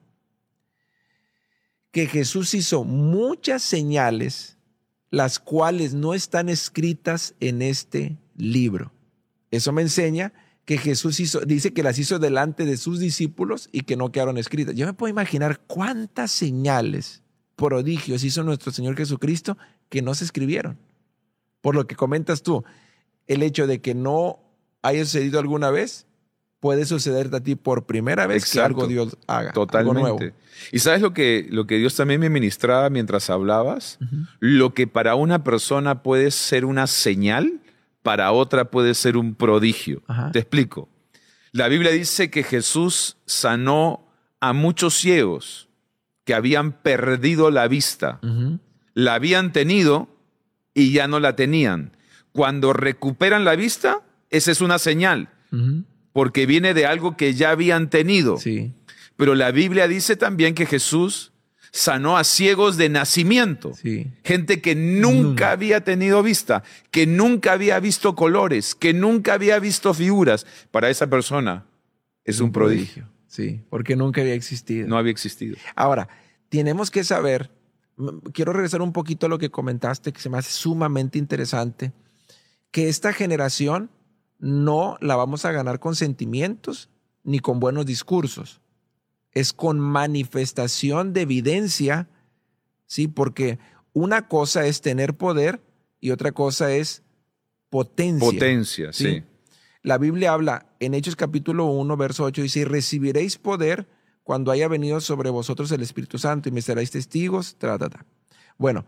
[SPEAKER 1] que Jesús hizo muchas señales, las cuales no están escritas en este libro. Eso me enseña que Jesús dice que las hizo delante de sus discípulos y que no quedaron escritas. Yo me puedo imaginar cuántas señales, prodigios hizo nuestro Señor Jesucristo que no se escribieron. Por lo que comentas tú, el hecho de que no haya sucedido alguna vez, puede sucederte a ti por primera vez. Exacto. Que algo Dios haga.
[SPEAKER 2] Totalmente.
[SPEAKER 1] Algo nuevo.
[SPEAKER 2] Y ¿sabes lo que Dios también me ministraba mientras hablabas? Lo que para una persona puede ser una señal, para otra puede ser un prodigio. Ajá. Te explico. La Biblia dice que Jesús sanó a muchos ciegos que habían perdido la vista. La habían tenido y ya no la tenían. Cuando recuperan la vista, esa es una señal, porque viene de algo que ya habían tenido.
[SPEAKER 1] Sí.
[SPEAKER 2] Pero la Biblia dice también que Jesús sanó a ciegos de nacimiento.
[SPEAKER 1] Sí.
[SPEAKER 2] Gente que nunca había tenido vista, que nunca había visto colores, que nunca había visto figuras. Para esa persona es un prodigio.
[SPEAKER 1] Sí, porque nunca había existido.
[SPEAKER 2] No había existido.
[SPEAKER 1] Ahora, tenemos que saber, quiero regresar un poquito a lo que comentaste, que se me hace sumamente interesante, que esta generación no la vamos a ganar con sentimientos ni con buenos discursos. Es con manifestación de evidencia, ¿sí? Porque una cosa es tener poder y otra cosa es potencia.
[SPEAKER 2] Potencia, sí.
[SPEAKER 1] La Biblia habla en Hechos capítulo 1, verso 8, dice, y recibiréis poder cuando haya venido sobre vosotros el Espíritu Santo y me seréis testigos, Bueno,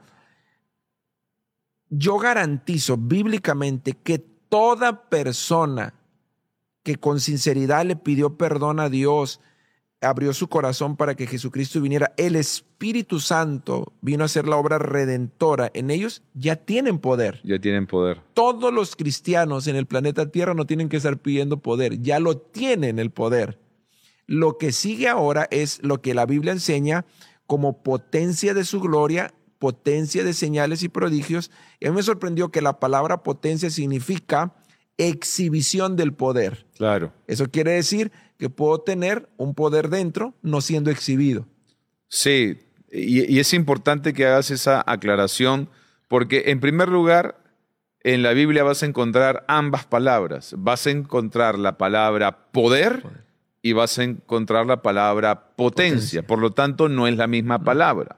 [SPEAKER 1] yo garantizo bíblicamente que toda persona que con sinceridad le pidió perdón a Dios, abrió su corazón para que Jesucristo viniera, el Espíritu Santo vino a hacer la obra redentora en ellos, ya tienen poder.
[SPEAKER 2] Ya tienen poder.
[SPEAKER 1] Todos los cristianos en el planeta Tierra no tienen que estar pidiendo poder, ya lo tienen el poder. Lo que sigue ahora es lo que la Biblia enseña como potencia de su gloria, potencia de señales y prodigios. Y a mí me sorprendió que la palabra potencia significa exhibición del poder.
[SPEAKER 2] Claro.
[SPEAKER 1] Eso quiere decir que puedo tener un poder dentro, no siendo exhibido.
[SPEAKER 2] Sí, y es importante que hagas esa aclaración, porque en primer lugar, en la Biblia vas a encontrar ambas palabras. Vas a encontrar la palabra poder y vas a encontrar la palabra potencia. Por lo tanto, no es la misma palabra.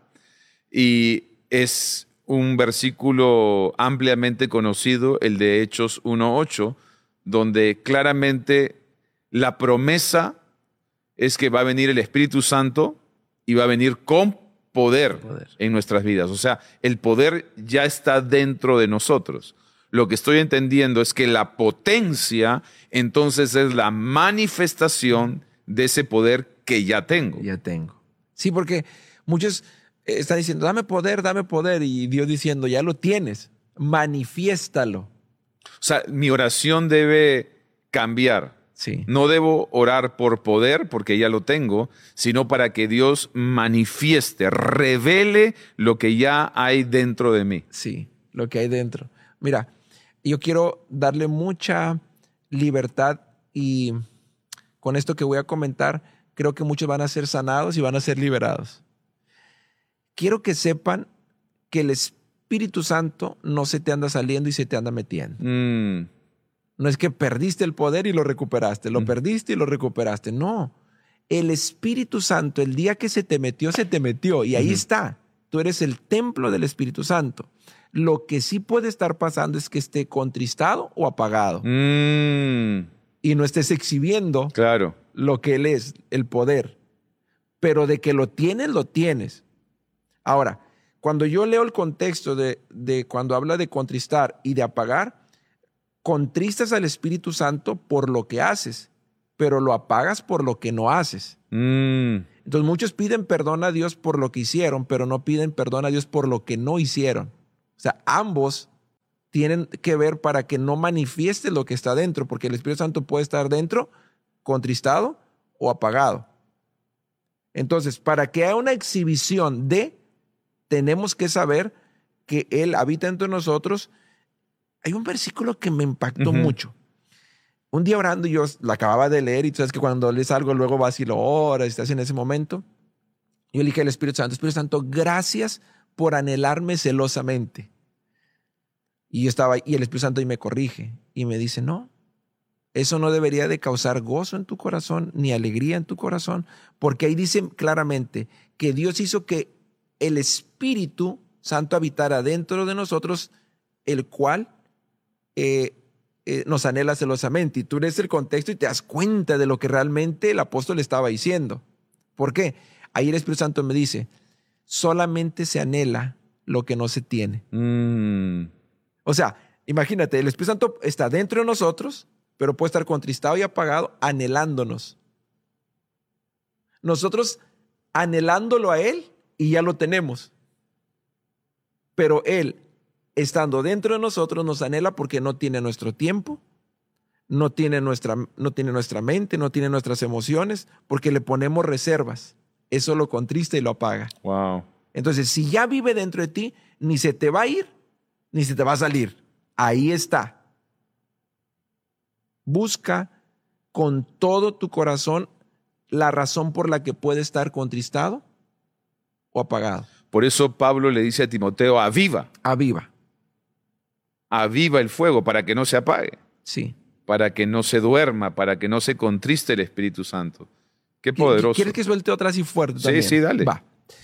[SPEAKER 2] Y es un versículo ampliamente conocido, el de Hechos 1:8, donde claramente la promesa es que va a venir el Espíritu Santo y va a venir con poder en nuestras vidas. O sea, el poder ya está dentro de nosotros. Lo que estoy entendiendo es que la potencia entonces es la manifestación de ese poder que ya tengo.
[SPEAKER 1] Ya tengo. Sí, porque muchos están diciendo, dame poder, y Dios diciendo, ya lo tienes, manifiéstalo.
[SPEAKER 2] O sea, mi oración debe cambiar.
[SPEAKER 1] Sí.
[SPEAKER 2] No debo orar por poder, porque ya lo tengo, sino para que Dios manifieste, revele lo que ya hay dentro de mí.
[SPEAKER 1] Sí, lo que hay dentro. Mira, yo quiero darle mucha libertad y con esto que voy a comentar, creo que muchos van a ser sanados y van a ser liberados. Quiero que sepan que el Espíritu Santo no se te anda saliendo y se te anda metiendo. No es que perdiste el poder y lo recuperaste, lo perdiste y lo recuperaste. No, el Espíritu Santo, el día que se te metió y ahí está. Tú eres el templo del Espíritu Santo. Lo que sí puede estar pasando es que esté contristado o apagado. Y no estés exhibiendo lo que Él es, el poder. Pero de que lo tienes, lo tienes. Ahora, cuando yo leo el contexto de cuando habla de contristar y de apagar, contristas al Espíritu Santo por lo que haces, pero lo apagas por lo que no haces.
[SPEAKER 2] Mm,
[SPEAKER 1] Entonces muchos piden perdón a Dios por lo que hicieron, pero no piden perdón a Dios por lo que no hicieron. O sea, ambos tienen que ver para que no manifieste lo que está dentro, porque el Espíritu Santo puede estar dentro, contristado o apagado. Entonces, para que haya una exhibición tenemos que saber que Él habita entre nosotros. Hay un versículo que me impactó mucho. Un día orando, yo la acababa de leer y tú sabes que cuando lees algo luego vas y lo oras y estás en ese momento. Yo le dije al Espíritu Santo, gracias por anhelarme celosamente. Y yo estaba, y el Espíritu Santo me corrige y me dice, no, eso no debería de causar gozo en tu corazón ni alegría en tu corazón, porque ahí dice claramente que Dios hizo que el Espíritu Santo habitara dentro de nosotros, el cual nos anhela celosamente. Y tú lees el contexto y te das cuenta de lo que realmente el apóstol estaba diciendo. ¿Por qué? Ahí el Espíritu Santo me dice, solamente se anhela lo que no se tiene. O sea, imagínate, el Espíritu Santo está dentro de nosotros, pero puede estar contristado y apagado, anhelándonos. Nosotros anhelándolo a Él y ya lo tenemos. Pero Él, estando dentro de nosotros, nos anhela porque no tiene nuestro tiempo, no tiene nuestra mente, no tiene nuestras emociones, porque le ponemos reservas. Eso lo contrista y lo apaga.
[SPEAKER 2] wow.
[SPEAKER 1] Entonces, si ya vive dentro de ti, ni se te va a ir, ni se te va a salir. Ahí está. Busca con todo tu corazón la razón por la que puede estar contristado o apagado.
[SPEAKER 2] Por eso Pablo le dice a Timoteo, aviva.
[SPEAKER 1] Aviva.
[SPEAKER 2] Aviva el fuego para que no se apague,
[SPEAKER 1] Sí.
[SPEAKER 2] para que no se duerma, para que no se contriste el Espíritu Santo. Qué poderoso.
[SPEAKER 1] ¿Quieres que suelte otra así fuerte
[SPEAKER 2] Sí,
[SPEAKER 1] también?
[SPEAKER 2] sí, dale.
[SPEAKER 1] Va.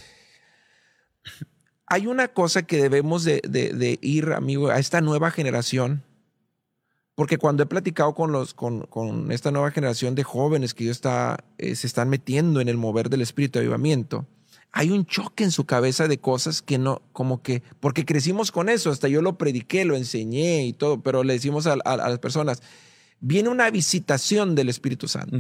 [SPEAKER 1] Hay una cosa que debemos de ir, amigo, a esta nueva generación, porque cuando he platicado con esta nueva generación de jóvenes que se están metiendo en el mover del espíritu de avivamiento, hay un choque en su cabeza de cosas que no, como que, porque crecimos con eso, hasta yo lo prediqué, lo enseñé y todo, pero le decimos a las personas, viene una visitación del Espíritu Santo.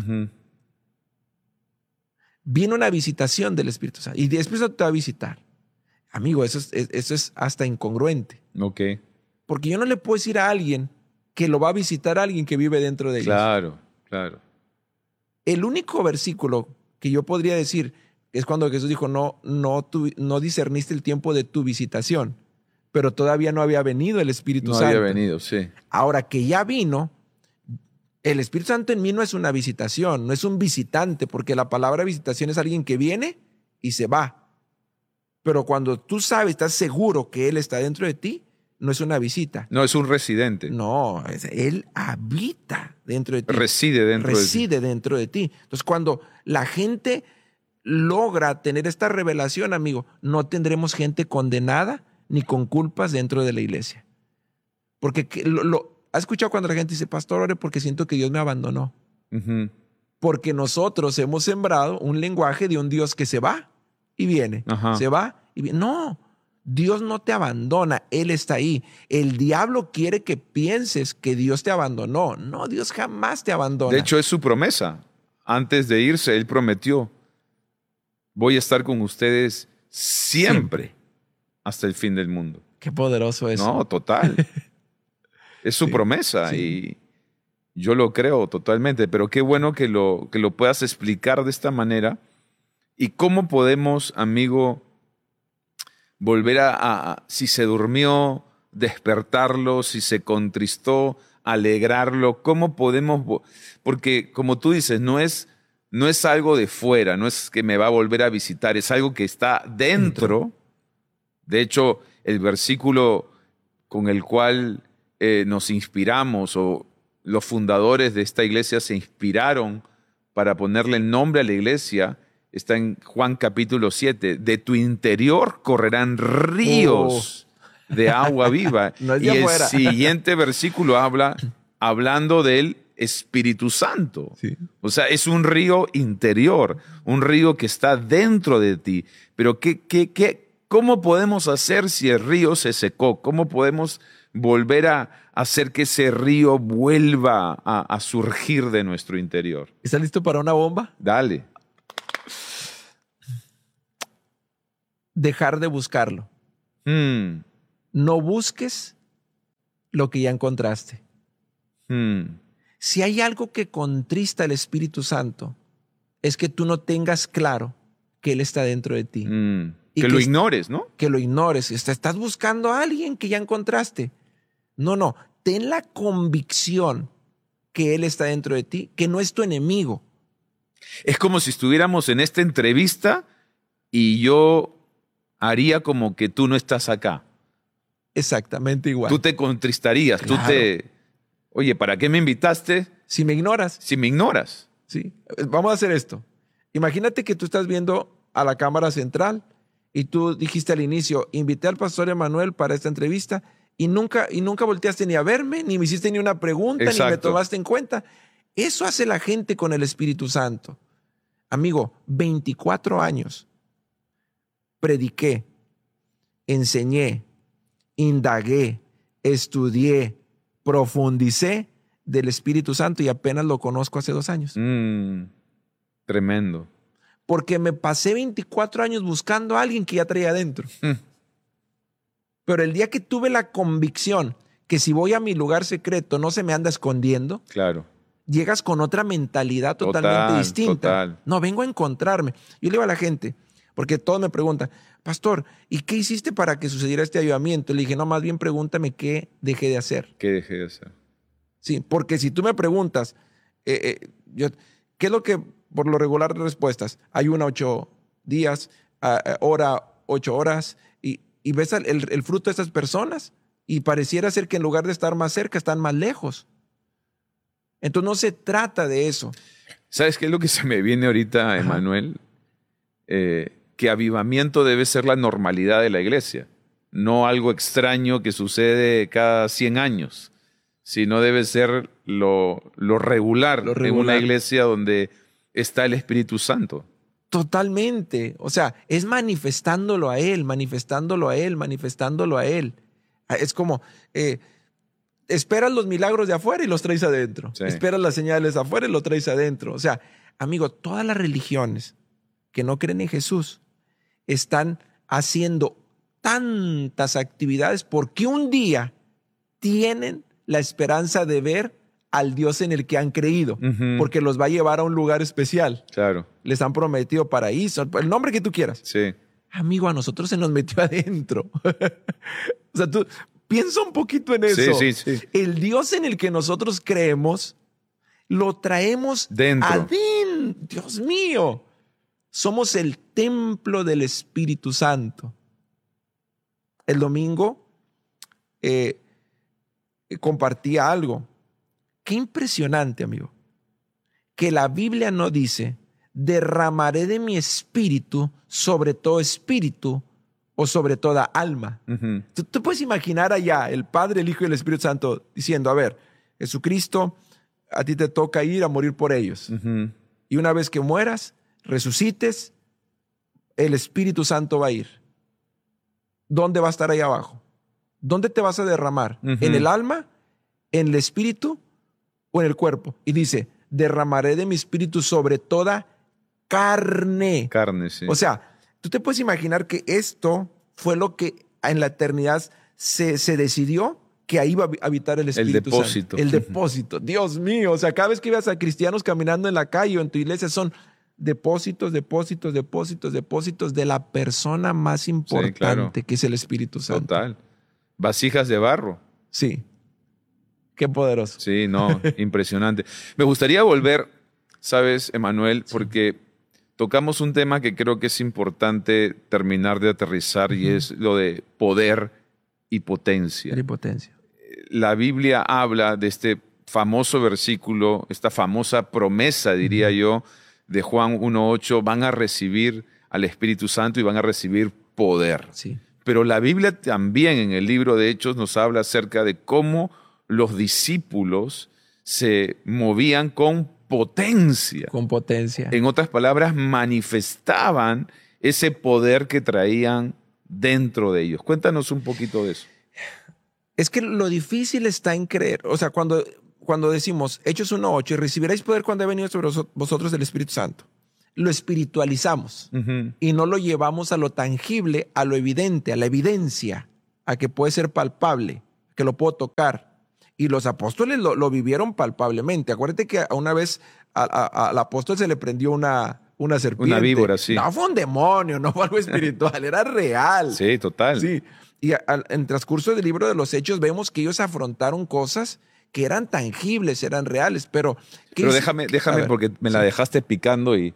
[SPEAKER 1] Viene una visitación del Espíritu Santo y después te va a visitar. Amigo, eso es hasta incongruente.
[SPEAKER 2] Ok.
[SPEAKER 1] Porque yo no le puedo decir a alguien que lo va a visitar a alguien que vive dentro de ellos.
[SPEAKER 2] Claro, claro.
[SPEAKER 1] El único versículo que yo podría decir es cuando Jesús dijo, no discerniste el tiempo de tu visitación, pero todavía no había venido el Espíritu Santo.
[SPEAKER 2] No había venido, sí.
[SPEAKER 1] Ahora que ya vino, el Espíritu Santo en mí no es una visitación, no es un visitante, porque la palabra visitación es alguien que viene y se va. Pero cuando tú sabes, estás seguro que Él está dentro de ti, no es una visita.
[SPEAKER 2] No, es un residente.
[SPEAKER 1] No, Él habita dentro de ti.
[SPEAKER 2] Reside
[SPEAKER 1] dentro de ti. Entonces, cuando la gente logra tener esta revelación, amigo, no tendremos gente condenada ni con culpas dentro de la iglesia. Porque ¿has escuchado cuando la gente dice, pastor, ore porque siento que Dios me abandonó? Porque nosotros hemos sembrado un lenguaje de un Dios que se va y viene.
[SPEAKER 2] Ajá.
[SPEAKER 1] Se va y viene. No, Dios no te abandona, Él está ahí. El diablo quiere que pienses que Dios te abandonó. No, Dios jamás te abandona.
[SPEAKER 2] De hecho, es su promesa. Antes de irse, Él prometió, voy a estar con ustedes siempre hasta el fin del mundo.
[SPEAKER 1] Qué poderoso es.
[SPEAKER 2] No, total. Es su promesa y yo lo creo totalmente. Pero qué bueno que lo puedas explicar de esta manera. ¿Y cómo podemos, amigo, volver si se durmió, despertarlo, si se contristó, alegrarlo? ¿Cómo podemos? Porque como tú dices, no es algo de fuera, no es que me va a volver a visitar, es algo que está dentro. De hecho, el versículo con el cual nos inspiramos, o los fundadores de esta iglesia se inspiraron para ponerle el nombre a la iglesia, está en Juan capítulo 7. De tu interior correrán ríos de agua viva.
[SPEAKER 1] No es de
[SPEAKER 2] y
[SPEAKER 1] afuera.
[SPEAKER 2] el siguiente versículo hablando del Espíritu Santo.
[SPEAKER 1] Sí.
[SPEAKER 2] O sea, es un río interior, un río que está dentro de ti. Pero ¿cómo podemos hacer si el río se secó? ¿Cómo podemos volver a hacer que ese río vuelva a surgir de nuestro interior.
[SPEAKER 1] ¿Estás listo para una bomba?
[SPEAKER 2] Dale.
[SPEAKER 1] Dejar de buscarlo. No busques lo que ya encontraste. Si hay algo que contrista al Espíritu Santo, es que tú no tengas claro que Él está dentro de ti.
[SPEAKER 2] Que lo ignores, ¿no?
[SPEAKER 1] Que lo ignores. Estás buscando a alguien que ya encontraste. No. Ten la convicción que Él está dentro de ti, que no es tu enemigo.
[SPEAKER 2] Es como si estuviéramos en esta entrevista y yo haría como que tú no estás acá.
[SPEAKER 1] Exactamente igual.
[SPEAKER 2] Tú te contristarías,
[SPEAKER 1] Claro.
[SPEAKER 2] Oye, ¿para qué me invitaste
[SPEAKER 1] Si me ignoras.
[SPEAKER 2] si me ignoras?
[SPEAKER 1] Sí. Vamos a hacer esto. Imagínate que tú estás viendo a la cámara central y tú dijiste al inicio, invité al pastor Emanuel para esta entrevista y nunca volteaste ni a verme, ni me hiciste ni una pregunta, ni me
[SPEAKER 2] Exacto.
[SPEAKER 1] tomaste en cuenta. Eso hace la gente con el Espíritu Santo. Amigo, 24 años prediqué, enseñé, indagué, estudié, profundicé del Espíritu Santo y apenas lo conozco hace 2 años.
[SPEAKER 2] Tremendo.
[SPEAKER 1] Porque me pasé 24 años buscando a alguien que ya traía adentro. Pero el día que tuve la convicción que si voy a mi lugar secreto no se me anda escondiendo,
[SPEAKER 2] Claro.
[SPEAKER 1] llegas con otra mentalidad totalmente distinta.
[SPEAKER 2] Total.
[SPEAKER 1] No, vengo a encontrarme. Yo le digo a la gente, porque todos me preguntan, pastor, ¿y qué hiciste para que sucediera este avivamiento? Le dije, no, más bien pregúntame qué dejé de hacer.
[SPEAKER 2] ¿Qué dejé de hacer?
[SPEAKER 1] Sí, porque si tú me preguntas, ¿qué es lo que por lo regular respuestas? Ayuna 8 días, ora 8 horas, y ves el fruto de estas personas y pareciera ser que en lugar de estar más cerca, están más lejos. Entonces no se trata de eso.
[SPEAKER 2] ¿Sabes qué es lo que se me viene ahorita, Emanuel? Que avivamiento debe ser la normalidad de la iglesia, no algo extraño que sucede cada 100 años, sino debe ser lo regular en una iglesia donde está el Espíritu Santo.
[SPEAKER 1] Totalmente. O sea, es manifestándolo a Él, manifestándolo a Él, manifestándolo a Él. Es como, esperas los milagros de afuera y los traes adentro.
[SPEAKER 2] Sí.
[SPEAKER 1] Esperas las señales de afuera y los traes adentro. O sea, amigo, todas las religiones que no creen en Jesús están haciendo tantas actividades porque un día tienen la esperanza de ver al Dios en el que han creído, porque los va a llevar a un lugar especial.
[SPEAKER 2] Claro.
[SPEAKER 1] Les han prometido paraíso, el nombre que tú quieras.
[SPEAKER 2] Sí.
[SPEAKER 1] Amigo, a nosotros se nos metió adentro. O sea, tú piensa un poquito en eso.
[SPEAKER 2] Sí.
[SPEAKER 1] El Dios en el que nosotros creemos, lo traemos
[SPEAKER 2] Dentro.
[SPEAKER 1] adentro. Dios mío. Somos el templo del Espíritu Santo. El domingo compartía algo. Qué impresionante, amigo. Que la Biblia no dice, derramaré de mi espíritu sobre todo espíritu o sobre toda alma. Tú puedes imaginar allá el Padre, el Hijo y el Espíritu Santo diciendo, a ver, Jesucristo, a ti te toca ir a morir por ellos. Y una vez que mueras, resucites, el Espíritu Santo va a ir. ¿Dónde va a estar ahí abajo? ¿Dónde te vas a derramar? ¿En el alma? ¿En el espíritu? ¿O en el cuerpo? Y dice, derramaré de mi espíritu sobre toda carne.
[SPEAKER 2] Carne, sí.
[SPEAKER 1] O sea, tú te puedes imaginar que esto fue lo que en la eternidad se decidió que ahí iba a habitar el Espíritu
[SPEAKER 2] depósito.
[SPEAKER 1] Santo. El depósito. Dios mío. O sea, cada vez que ibas a cristianos caminando en la calle o en tu iglesia son depósitos de la persona más importante,
[SPEAKER 2] claro,
[SPEAKER 1] que es el Espíritu Santo.
[SPEAKER 2] Total. Vasijas de barro.
[SPEAKER 1] Sí. Qué poderoso.
[SPEAKER 2] Sí, no, impresionante. Me gustaría volver, ¿sabes, Emanuel? Porque tocamos un tema que creo que es importante terminar de aterrizar y es lo de poder y potencia.
[SPEAKER 1] La potencia.
[SPEAKER 2] La Biblia habla de este famoso versículo, esta famosa promesa, diría yo, de Juan 1:8, van a recibir al Espíritu Santo y van a recibir poder.
[SPEAKER 1] Sí.
[SPEAKER 2] Pero la Biblia también en el libro de Hechos nos habla acerca de cómo los discípulos se movían con potencia.
[SPEAKER 1] Con potencia.
[SPEAKER 2] En otras palabras, manifestaban ese poder que traían dentro de ellos. Cuéntanos un poquito de eso.
[SPEAKER 1] Es que lo difícil está en creer. O sea, cuando decimos Hechos 1:8 y recibiréis poder cuando ha venido sobre vosotros el Espíritu Santo, lo espiritualizamos y no lo llevamos a lo tangible, a lo evidente, a la evidencia, a que puede ser palpable, que lo puedo tocar. Y los apóstoles lo vivieron palpablemente. Acuérdate que una vez al apóstol se le prendió una serpiente.
[SPEAKER 2] Una víbora, sí.
[SPEAKER 1] No fue un demonio, no fue algo espiritual, era real.
[SPEAKER 2] Sí, total.
[SPEAKER 1] Sí. Y en transcurso del libro de los Hechos vemos que ellos afrontaron cosas que eran tangibles, eran reales, pero
[SPEAKER 2] déjame porque me la dejaste picando y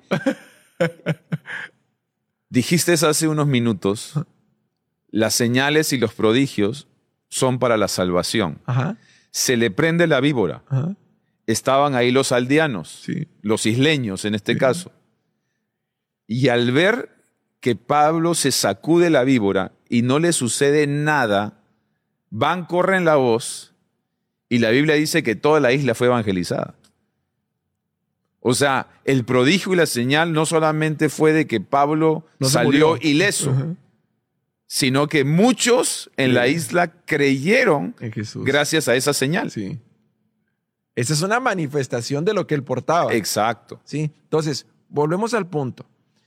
[SPEAKER 2] dijiste hace unos minutos, las señales y los prodigios son para la salvación.
[SPEAKER 1] Ajá.
[SPEAKER 2] Se le prende la víbora.
[SPEAKER 1] Ajá.
[SPEAKER 2] Estaban ahí los aldeanos,
[SPEAKER 1] Sí.
[SPEAKER 2] los isleños en este caso. Y al ver que Pablo se sacude la víbora y no le sucede nada, corren la voz y la Biblia dice que toda la isla fue evangelizada. O sea, el prodigio y la señal no solamente fue de que Pablo
[SPEAKER 1] No
[SPEAKER 2] salió ileso, sino que muchos en la isla creyeron
[SPEAKER 1] en Jesús.
[SPEAKER 2] gracias a esa señal.
[SPEAKER 1] Sí. Esa es una manifestación de lo que él portaba.
[SPEAKER 2] Exacto.
[SPEAKER 1] ¿Sí? Entonces, volvemos al punto.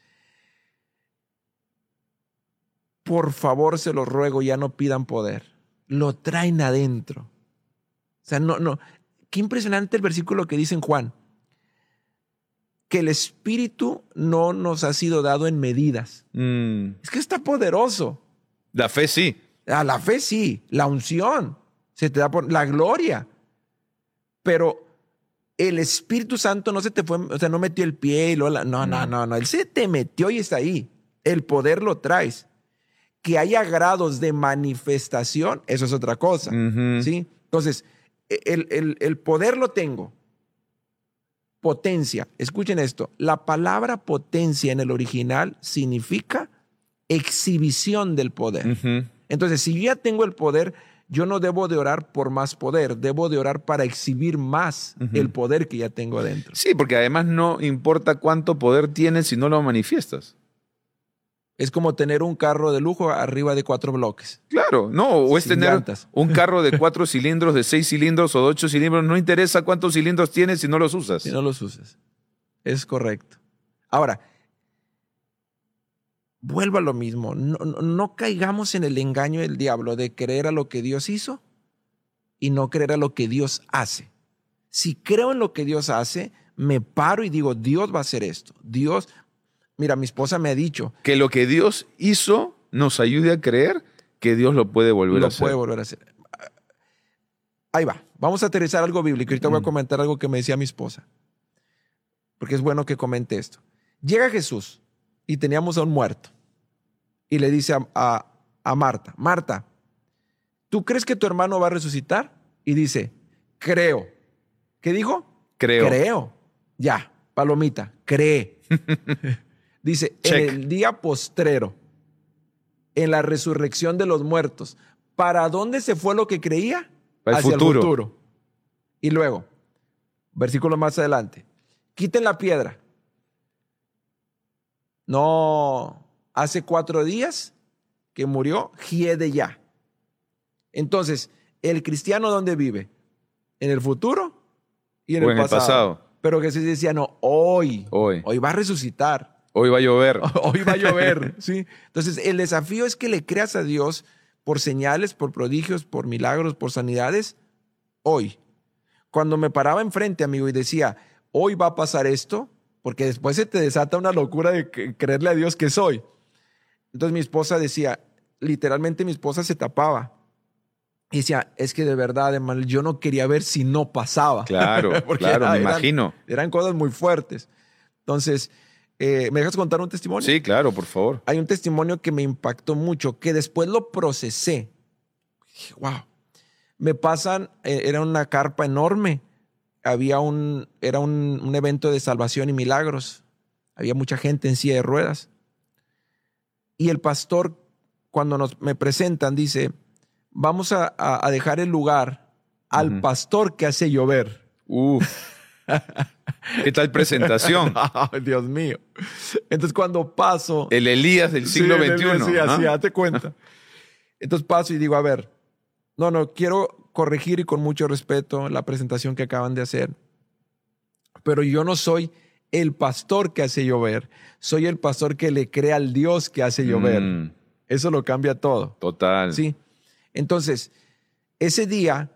[SPEAKER 1] Por favor, se los ruego, ya no pidan poder. Lo traen adentro. O sea, no. Qué impresionante el versículo que dice en Juan. Que el Espíritu no nos ha sido dado en medidas. Es que está poderoso.
[SPEAKER 2] La fe sí.
[SPEAKER 1] La fe sí, la unción se te da por la gloria. Pero el Espíritu Santo no se te fue, o sea, no metió el pie y luego no. Él se te metió y está ahí. El poder lo traes. Que haya grados de manifestación, eso es otra cosa. ¿Sí? Entonces, el poder lo tengo. Potencia. Escuchen esto. La palabra potencia en el original significa exhibición del poder. Entonces, si yo ya tengo el poder, yo no debo de orar por más poder, debo de orar para exhibir más el poder que ya tengo adentro.
[SPEAKER 2] Sí, porque además no importa cuánto poder tienes si no lo manifiestas.
[SPEAKER 1] Es como tener un carro de lujo arriba de 4 bloques.
[SPEAKER 2] Claro, no, o es tener
[SPEAKER 1] llantas.
[SPEAKER 2] un carro de 4 cilindros, de 6 cilindros o de 8 cilindros. No interesa cuántos cilindros tienes si no los usas.
[SPEAKER 1] Si no los usas. Es correcto. Ahora, vuelvo a lo mismo. No caigamos en el engaño del diablo de creer a lo que Dios hizo y no creer a lo que Dios hace. Si creo en lo que Dios hace, me paro y digo, Dios va a hacer esto. Mira, mi esposa me ha dicho
[SPEAKER 2] que lo que Dios hizo nos ayude a creer que Dios lo puede volver a hacer.
[SPEAKER 1] Lo puede volver a hacer. Ahí va. Vamos a aterrizar algo bíblico. Ahorita voy a comentar algo que me decía mi esposa. Porque es bueno que comente esto. Llega Jesús y teníamos a un muerto. Y le dice a Marta, Marta, ¿tú crees que tu hermano va a resucitar? Y dice, creo. ¿Qué dijo? Creo. Ya, palomita, cree. Dice,
[SPEAKER 2] check.
[SPEAKER 1] En el día postrero, en la resurrección de los muertos, ¿para dónde se fue lo que creía?
[SPEAKER 2] Hacia el futuro.
[SPEAKER 1] Y luego, versículo más adelante, quiten la piedra. No, hace 4 días que murió, hiede ya. Entonces, ¿el cristiano dónde vive? ¿En el futuro y en el pasado? Pero Jesús decía, no, hoy va a resucitar.
[SPEAKER 2] Hoy va a llover.
[SPEAKER 1] Hoy va a llover, ¿sí? Entonces, el desafío es que le creas a Dios por señales, por prodigios, por milagros, por sanidades, hoy. Cuando me paraba enfrente, amigo, y decía, hoy va a pasar esto, porque después se te desata una locura de creerle a Dios que soy. Entonces mi esposa decía, literalmente mi esposa se tapaba. Y decía, es que de verdad, hermano, yo no quería ver si no pasaba.
[SPEAKER 2] Claro, me imagino.
[SPEAKER 1] Eran cosas muy fuertes. Entonces, ¿me dejas contar un testimonio?
[SPEAKER 2] Sí, claro, por favor.
[SPEAKER 1] Hay un testimonio que me impactó mucho, que después lo procesé. Dije, wow. Me pasan, era una carpa enorme. Era un evento de salvación y milagros. Había mucha gente en silla de ruedas. Y el pastor, cuando me presentan, dice, vamos a dejar el lugar al pastor que hace llover.
[SPEAKER 2] ¿Qué tal presentación?
[SPEAKER 1] Oh, Dios mío. Entonces cuando paso...
[SPEAKER 2] El Elías del siglo XXI.
[SPEAKER 1] Sí, así, date cuenta. Entonces paso y digo, a ver, No, quiero corregir y con mucho respeto la presentación que acaban de hacer. Pero yo no soy el pastor que hace llover. Soy el pastor que le cree al Dios que hace llover. Eso lo cambia todo.
[SPEAKER 2] Total.
[SPEAKER 1] Sí. Entonces, ese día,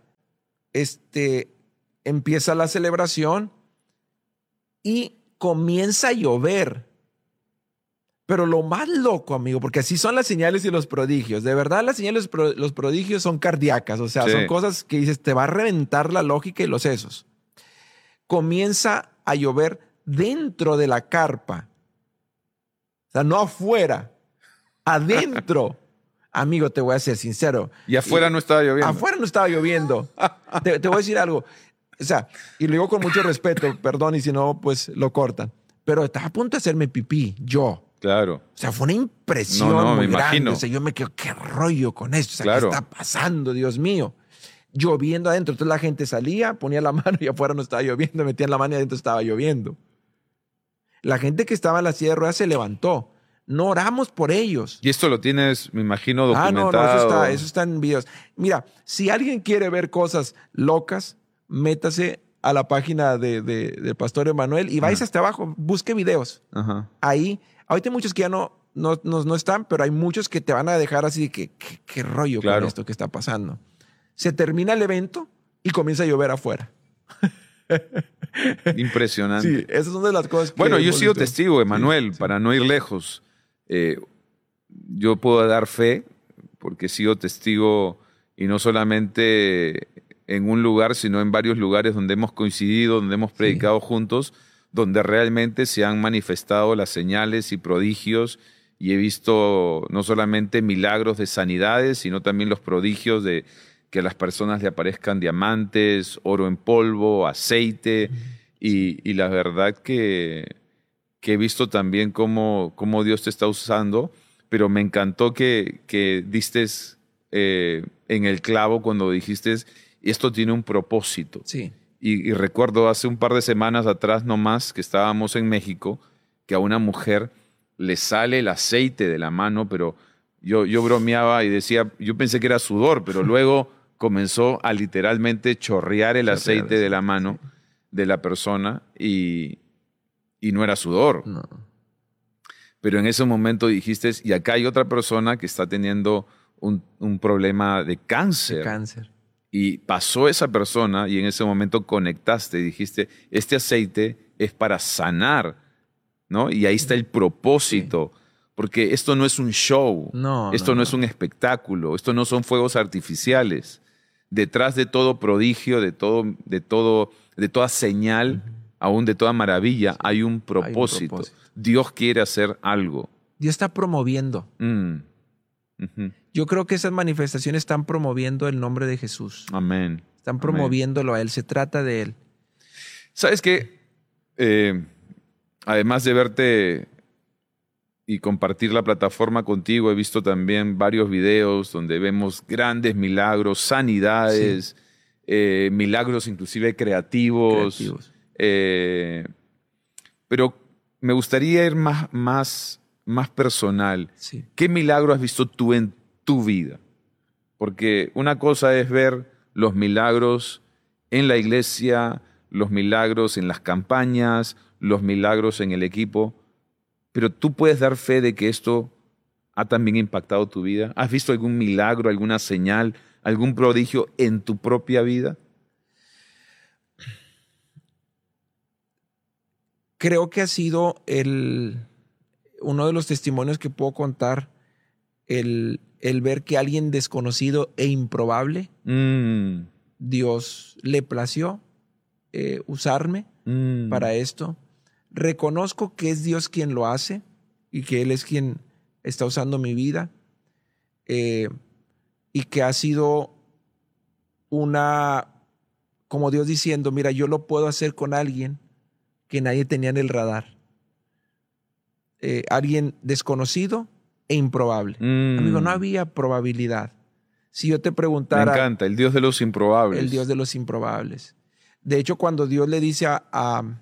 [SPEAKER 1] empieza la celebración y comienza a llover. Pero lo más loco, amigo, porque así son las señales y los prodigios. De verdad, las señales y los prodigios son cardíacas. O sea, son cosas que dices, te va a reventar la lógica y los sesos. Comienza a llover dentro de la carpa. O sea, no afuera, adentro. Amigo, te voy a ser sincero.
[SPEAKER 2] Y afuera no estaba lloviendo.
[SPEAKER 1] Afuera no estaba lloviendo. Te voy a decir algo. O sea, y lo digo con mucho respeto, perdón, y si no, pues lo cortan. Pero estaba a punto de hacerme pipí, yo.
[SPEAKER 2] Claro.
[SPEAKER 1] O sea, fue una impresión muy grande. O sea, yo me quedo, ¿qué rollo con esto? O sea, ¿qué está pasando, Dios mío? Lloviendo adentro. Entonces la gente salía, ponía la mano y afuera no estaba lloviendo. Metían la mano y adentro estaba lloviendo. La gente que estaba en la silla de ruedas se levantó. No oramos por ellos.
[SPEAKER 2] Y esto lo tienes, me imagino, documentado.
[SPEAKER 1] No, eso está en videos. Mira, si alguien quiere ver cosas locas, métase a la página del Pastor Emanuel y vais hasta abajo, busque videos. Ahí, ahorita hay muchos que ya no están, pero hay muchos que te van a dejar así de qué rollo con esto que está pasando. Se termina el evento y comienza a llover afuera.
[SPEAKER 2] Impresionante.
[SPEAKER 1] Sí, esas son de las cosas que...
[SPEAKER 2] Bueno, yo he sido testigo, Emanuel, para no ir lejos. Yo puedo dar fe porque he sido testigo y no solamente en un lugar, sino en varios lugares donde hemos coincidido, donde hemos predicado juntos, donde realmente se han manifestado las señales y prodigios y he visto no solamente milagros de sanidades, sino también los prodigios de que a las personas le aparezcan diamantes, oro en polvo, aceite y la verdad que he visto también cómo Dios te está usando, pero me encantó que diste en el clavo cuando dijiste esto tiene un propósito.
[SPEAKER 1] Sí.
[SPEAKER 2] Y recuerdo hace un par de semanas atrás nomás que estábamos en México, que a una mujer le sale el aceite de la mano, pero yo bromeaba y decía, yo pensé que era sudor, pero luego comenzó a literalmente chorrear el aceite de la mano de la persona y no era sudor.
[SPEAKER 1] No.
[SPEAKER 2] Pero en ese momento dijiste, y acá hay otra persona que está teniendo un problema de cáncer.
[SPEAKER 1] De cáncer.
[SPEAKER 2] Y pasó esa persona y en ese momento conectaste y dijiste, este aceite es para sanar, ¿no? Y ahí está el propósito, porque esto no es un show, esto no es un espectáculo, esto no son fuegos artificiales. Detrás de todo prodigio, de toda señal, aún de toda maravilla, hay un propósito. Dios quiere hacer algo.
[SPEAKER 1] Dios está promoviendo. Yo creo que esas manifestaciones están promoviendo el nombre de Jesús.
[SPEAKER 2] Amén.
[SPEAKER 1] Están promoviéndolo a Él. Se trata de Él.
[SPEAKER 2] ¿Sabes qué? Además de verte y compartir la plataforma contigo, he visto también varios videos donde vemos grandes milagros, sanidades, milagros inclusive creativos. Pero me gustaría ir más personal.
[SPEAKER 1] Sí.
[SPEAKER 2] ¿Qué milagro has visto tú en tu vida? Porque una cosa es ver los milagros en la iglesia, los milagros en las campañas, los milagros en el equipo, pero tú puedes dar fe de que esto ha también impactado tu vida. ¿Has visto algún milagro, alguna señal, algún prodigio en tu propia vida?
[SPEAKER 1] Creo que ha sido uno de los testimonios que puedo contar, el ver que alguien desconocido e improbable, Dios le plació usarme para esto. Reconozco que es Dios quien lo hace y que Él es quien está usando mi vida y que ha sido como Dios diciendo, mira, yo lo puedo hacer con alguien que nadie tenía en el radar. Alguien desconocido e improbable. Amigo, no había probabilidad. Si yo te preguntara...
[SPEAKER 2] Me encanta, el Dios de los improbables.
[SPEAKER 1] El Dios de los improbables. De hecho, cuando Dios le dice a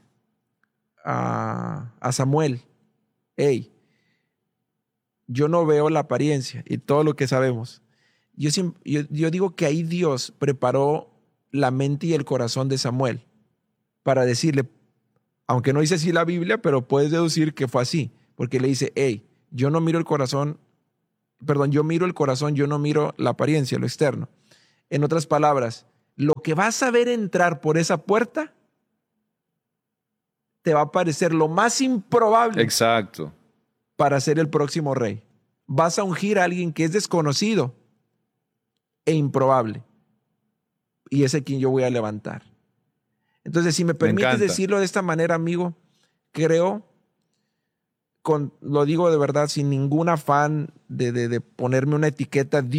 [SPEAKER 1] Samuel, hey, yo no veo la apariencia y todo lo que sabemos. yo digo que ahí Dios preparó la mente y el corazón de Samuel para decirle, aunque no dice así la Biblia, pero puedes deducir que fue así, porque le dice, hey, yo no miro el corazón, perdón, yo miro el corazón, yo no miro la apariencia, lo externo. En otras palabras, lo que vas a ver entrar por esa puerta te va a parecer lo más improbable.
[SPEAKER 2] Exacto.
[SPEAKER 1] Para ser el próximo rey. Vas a ungir a alguien que es desconocido e improbable. Y ese quien yo voy a levantar. Entonces, si me permites decirlo de esta manera, amigo, creo, lo digo de verdad, sin ningún afán de ponerme una etiqueta,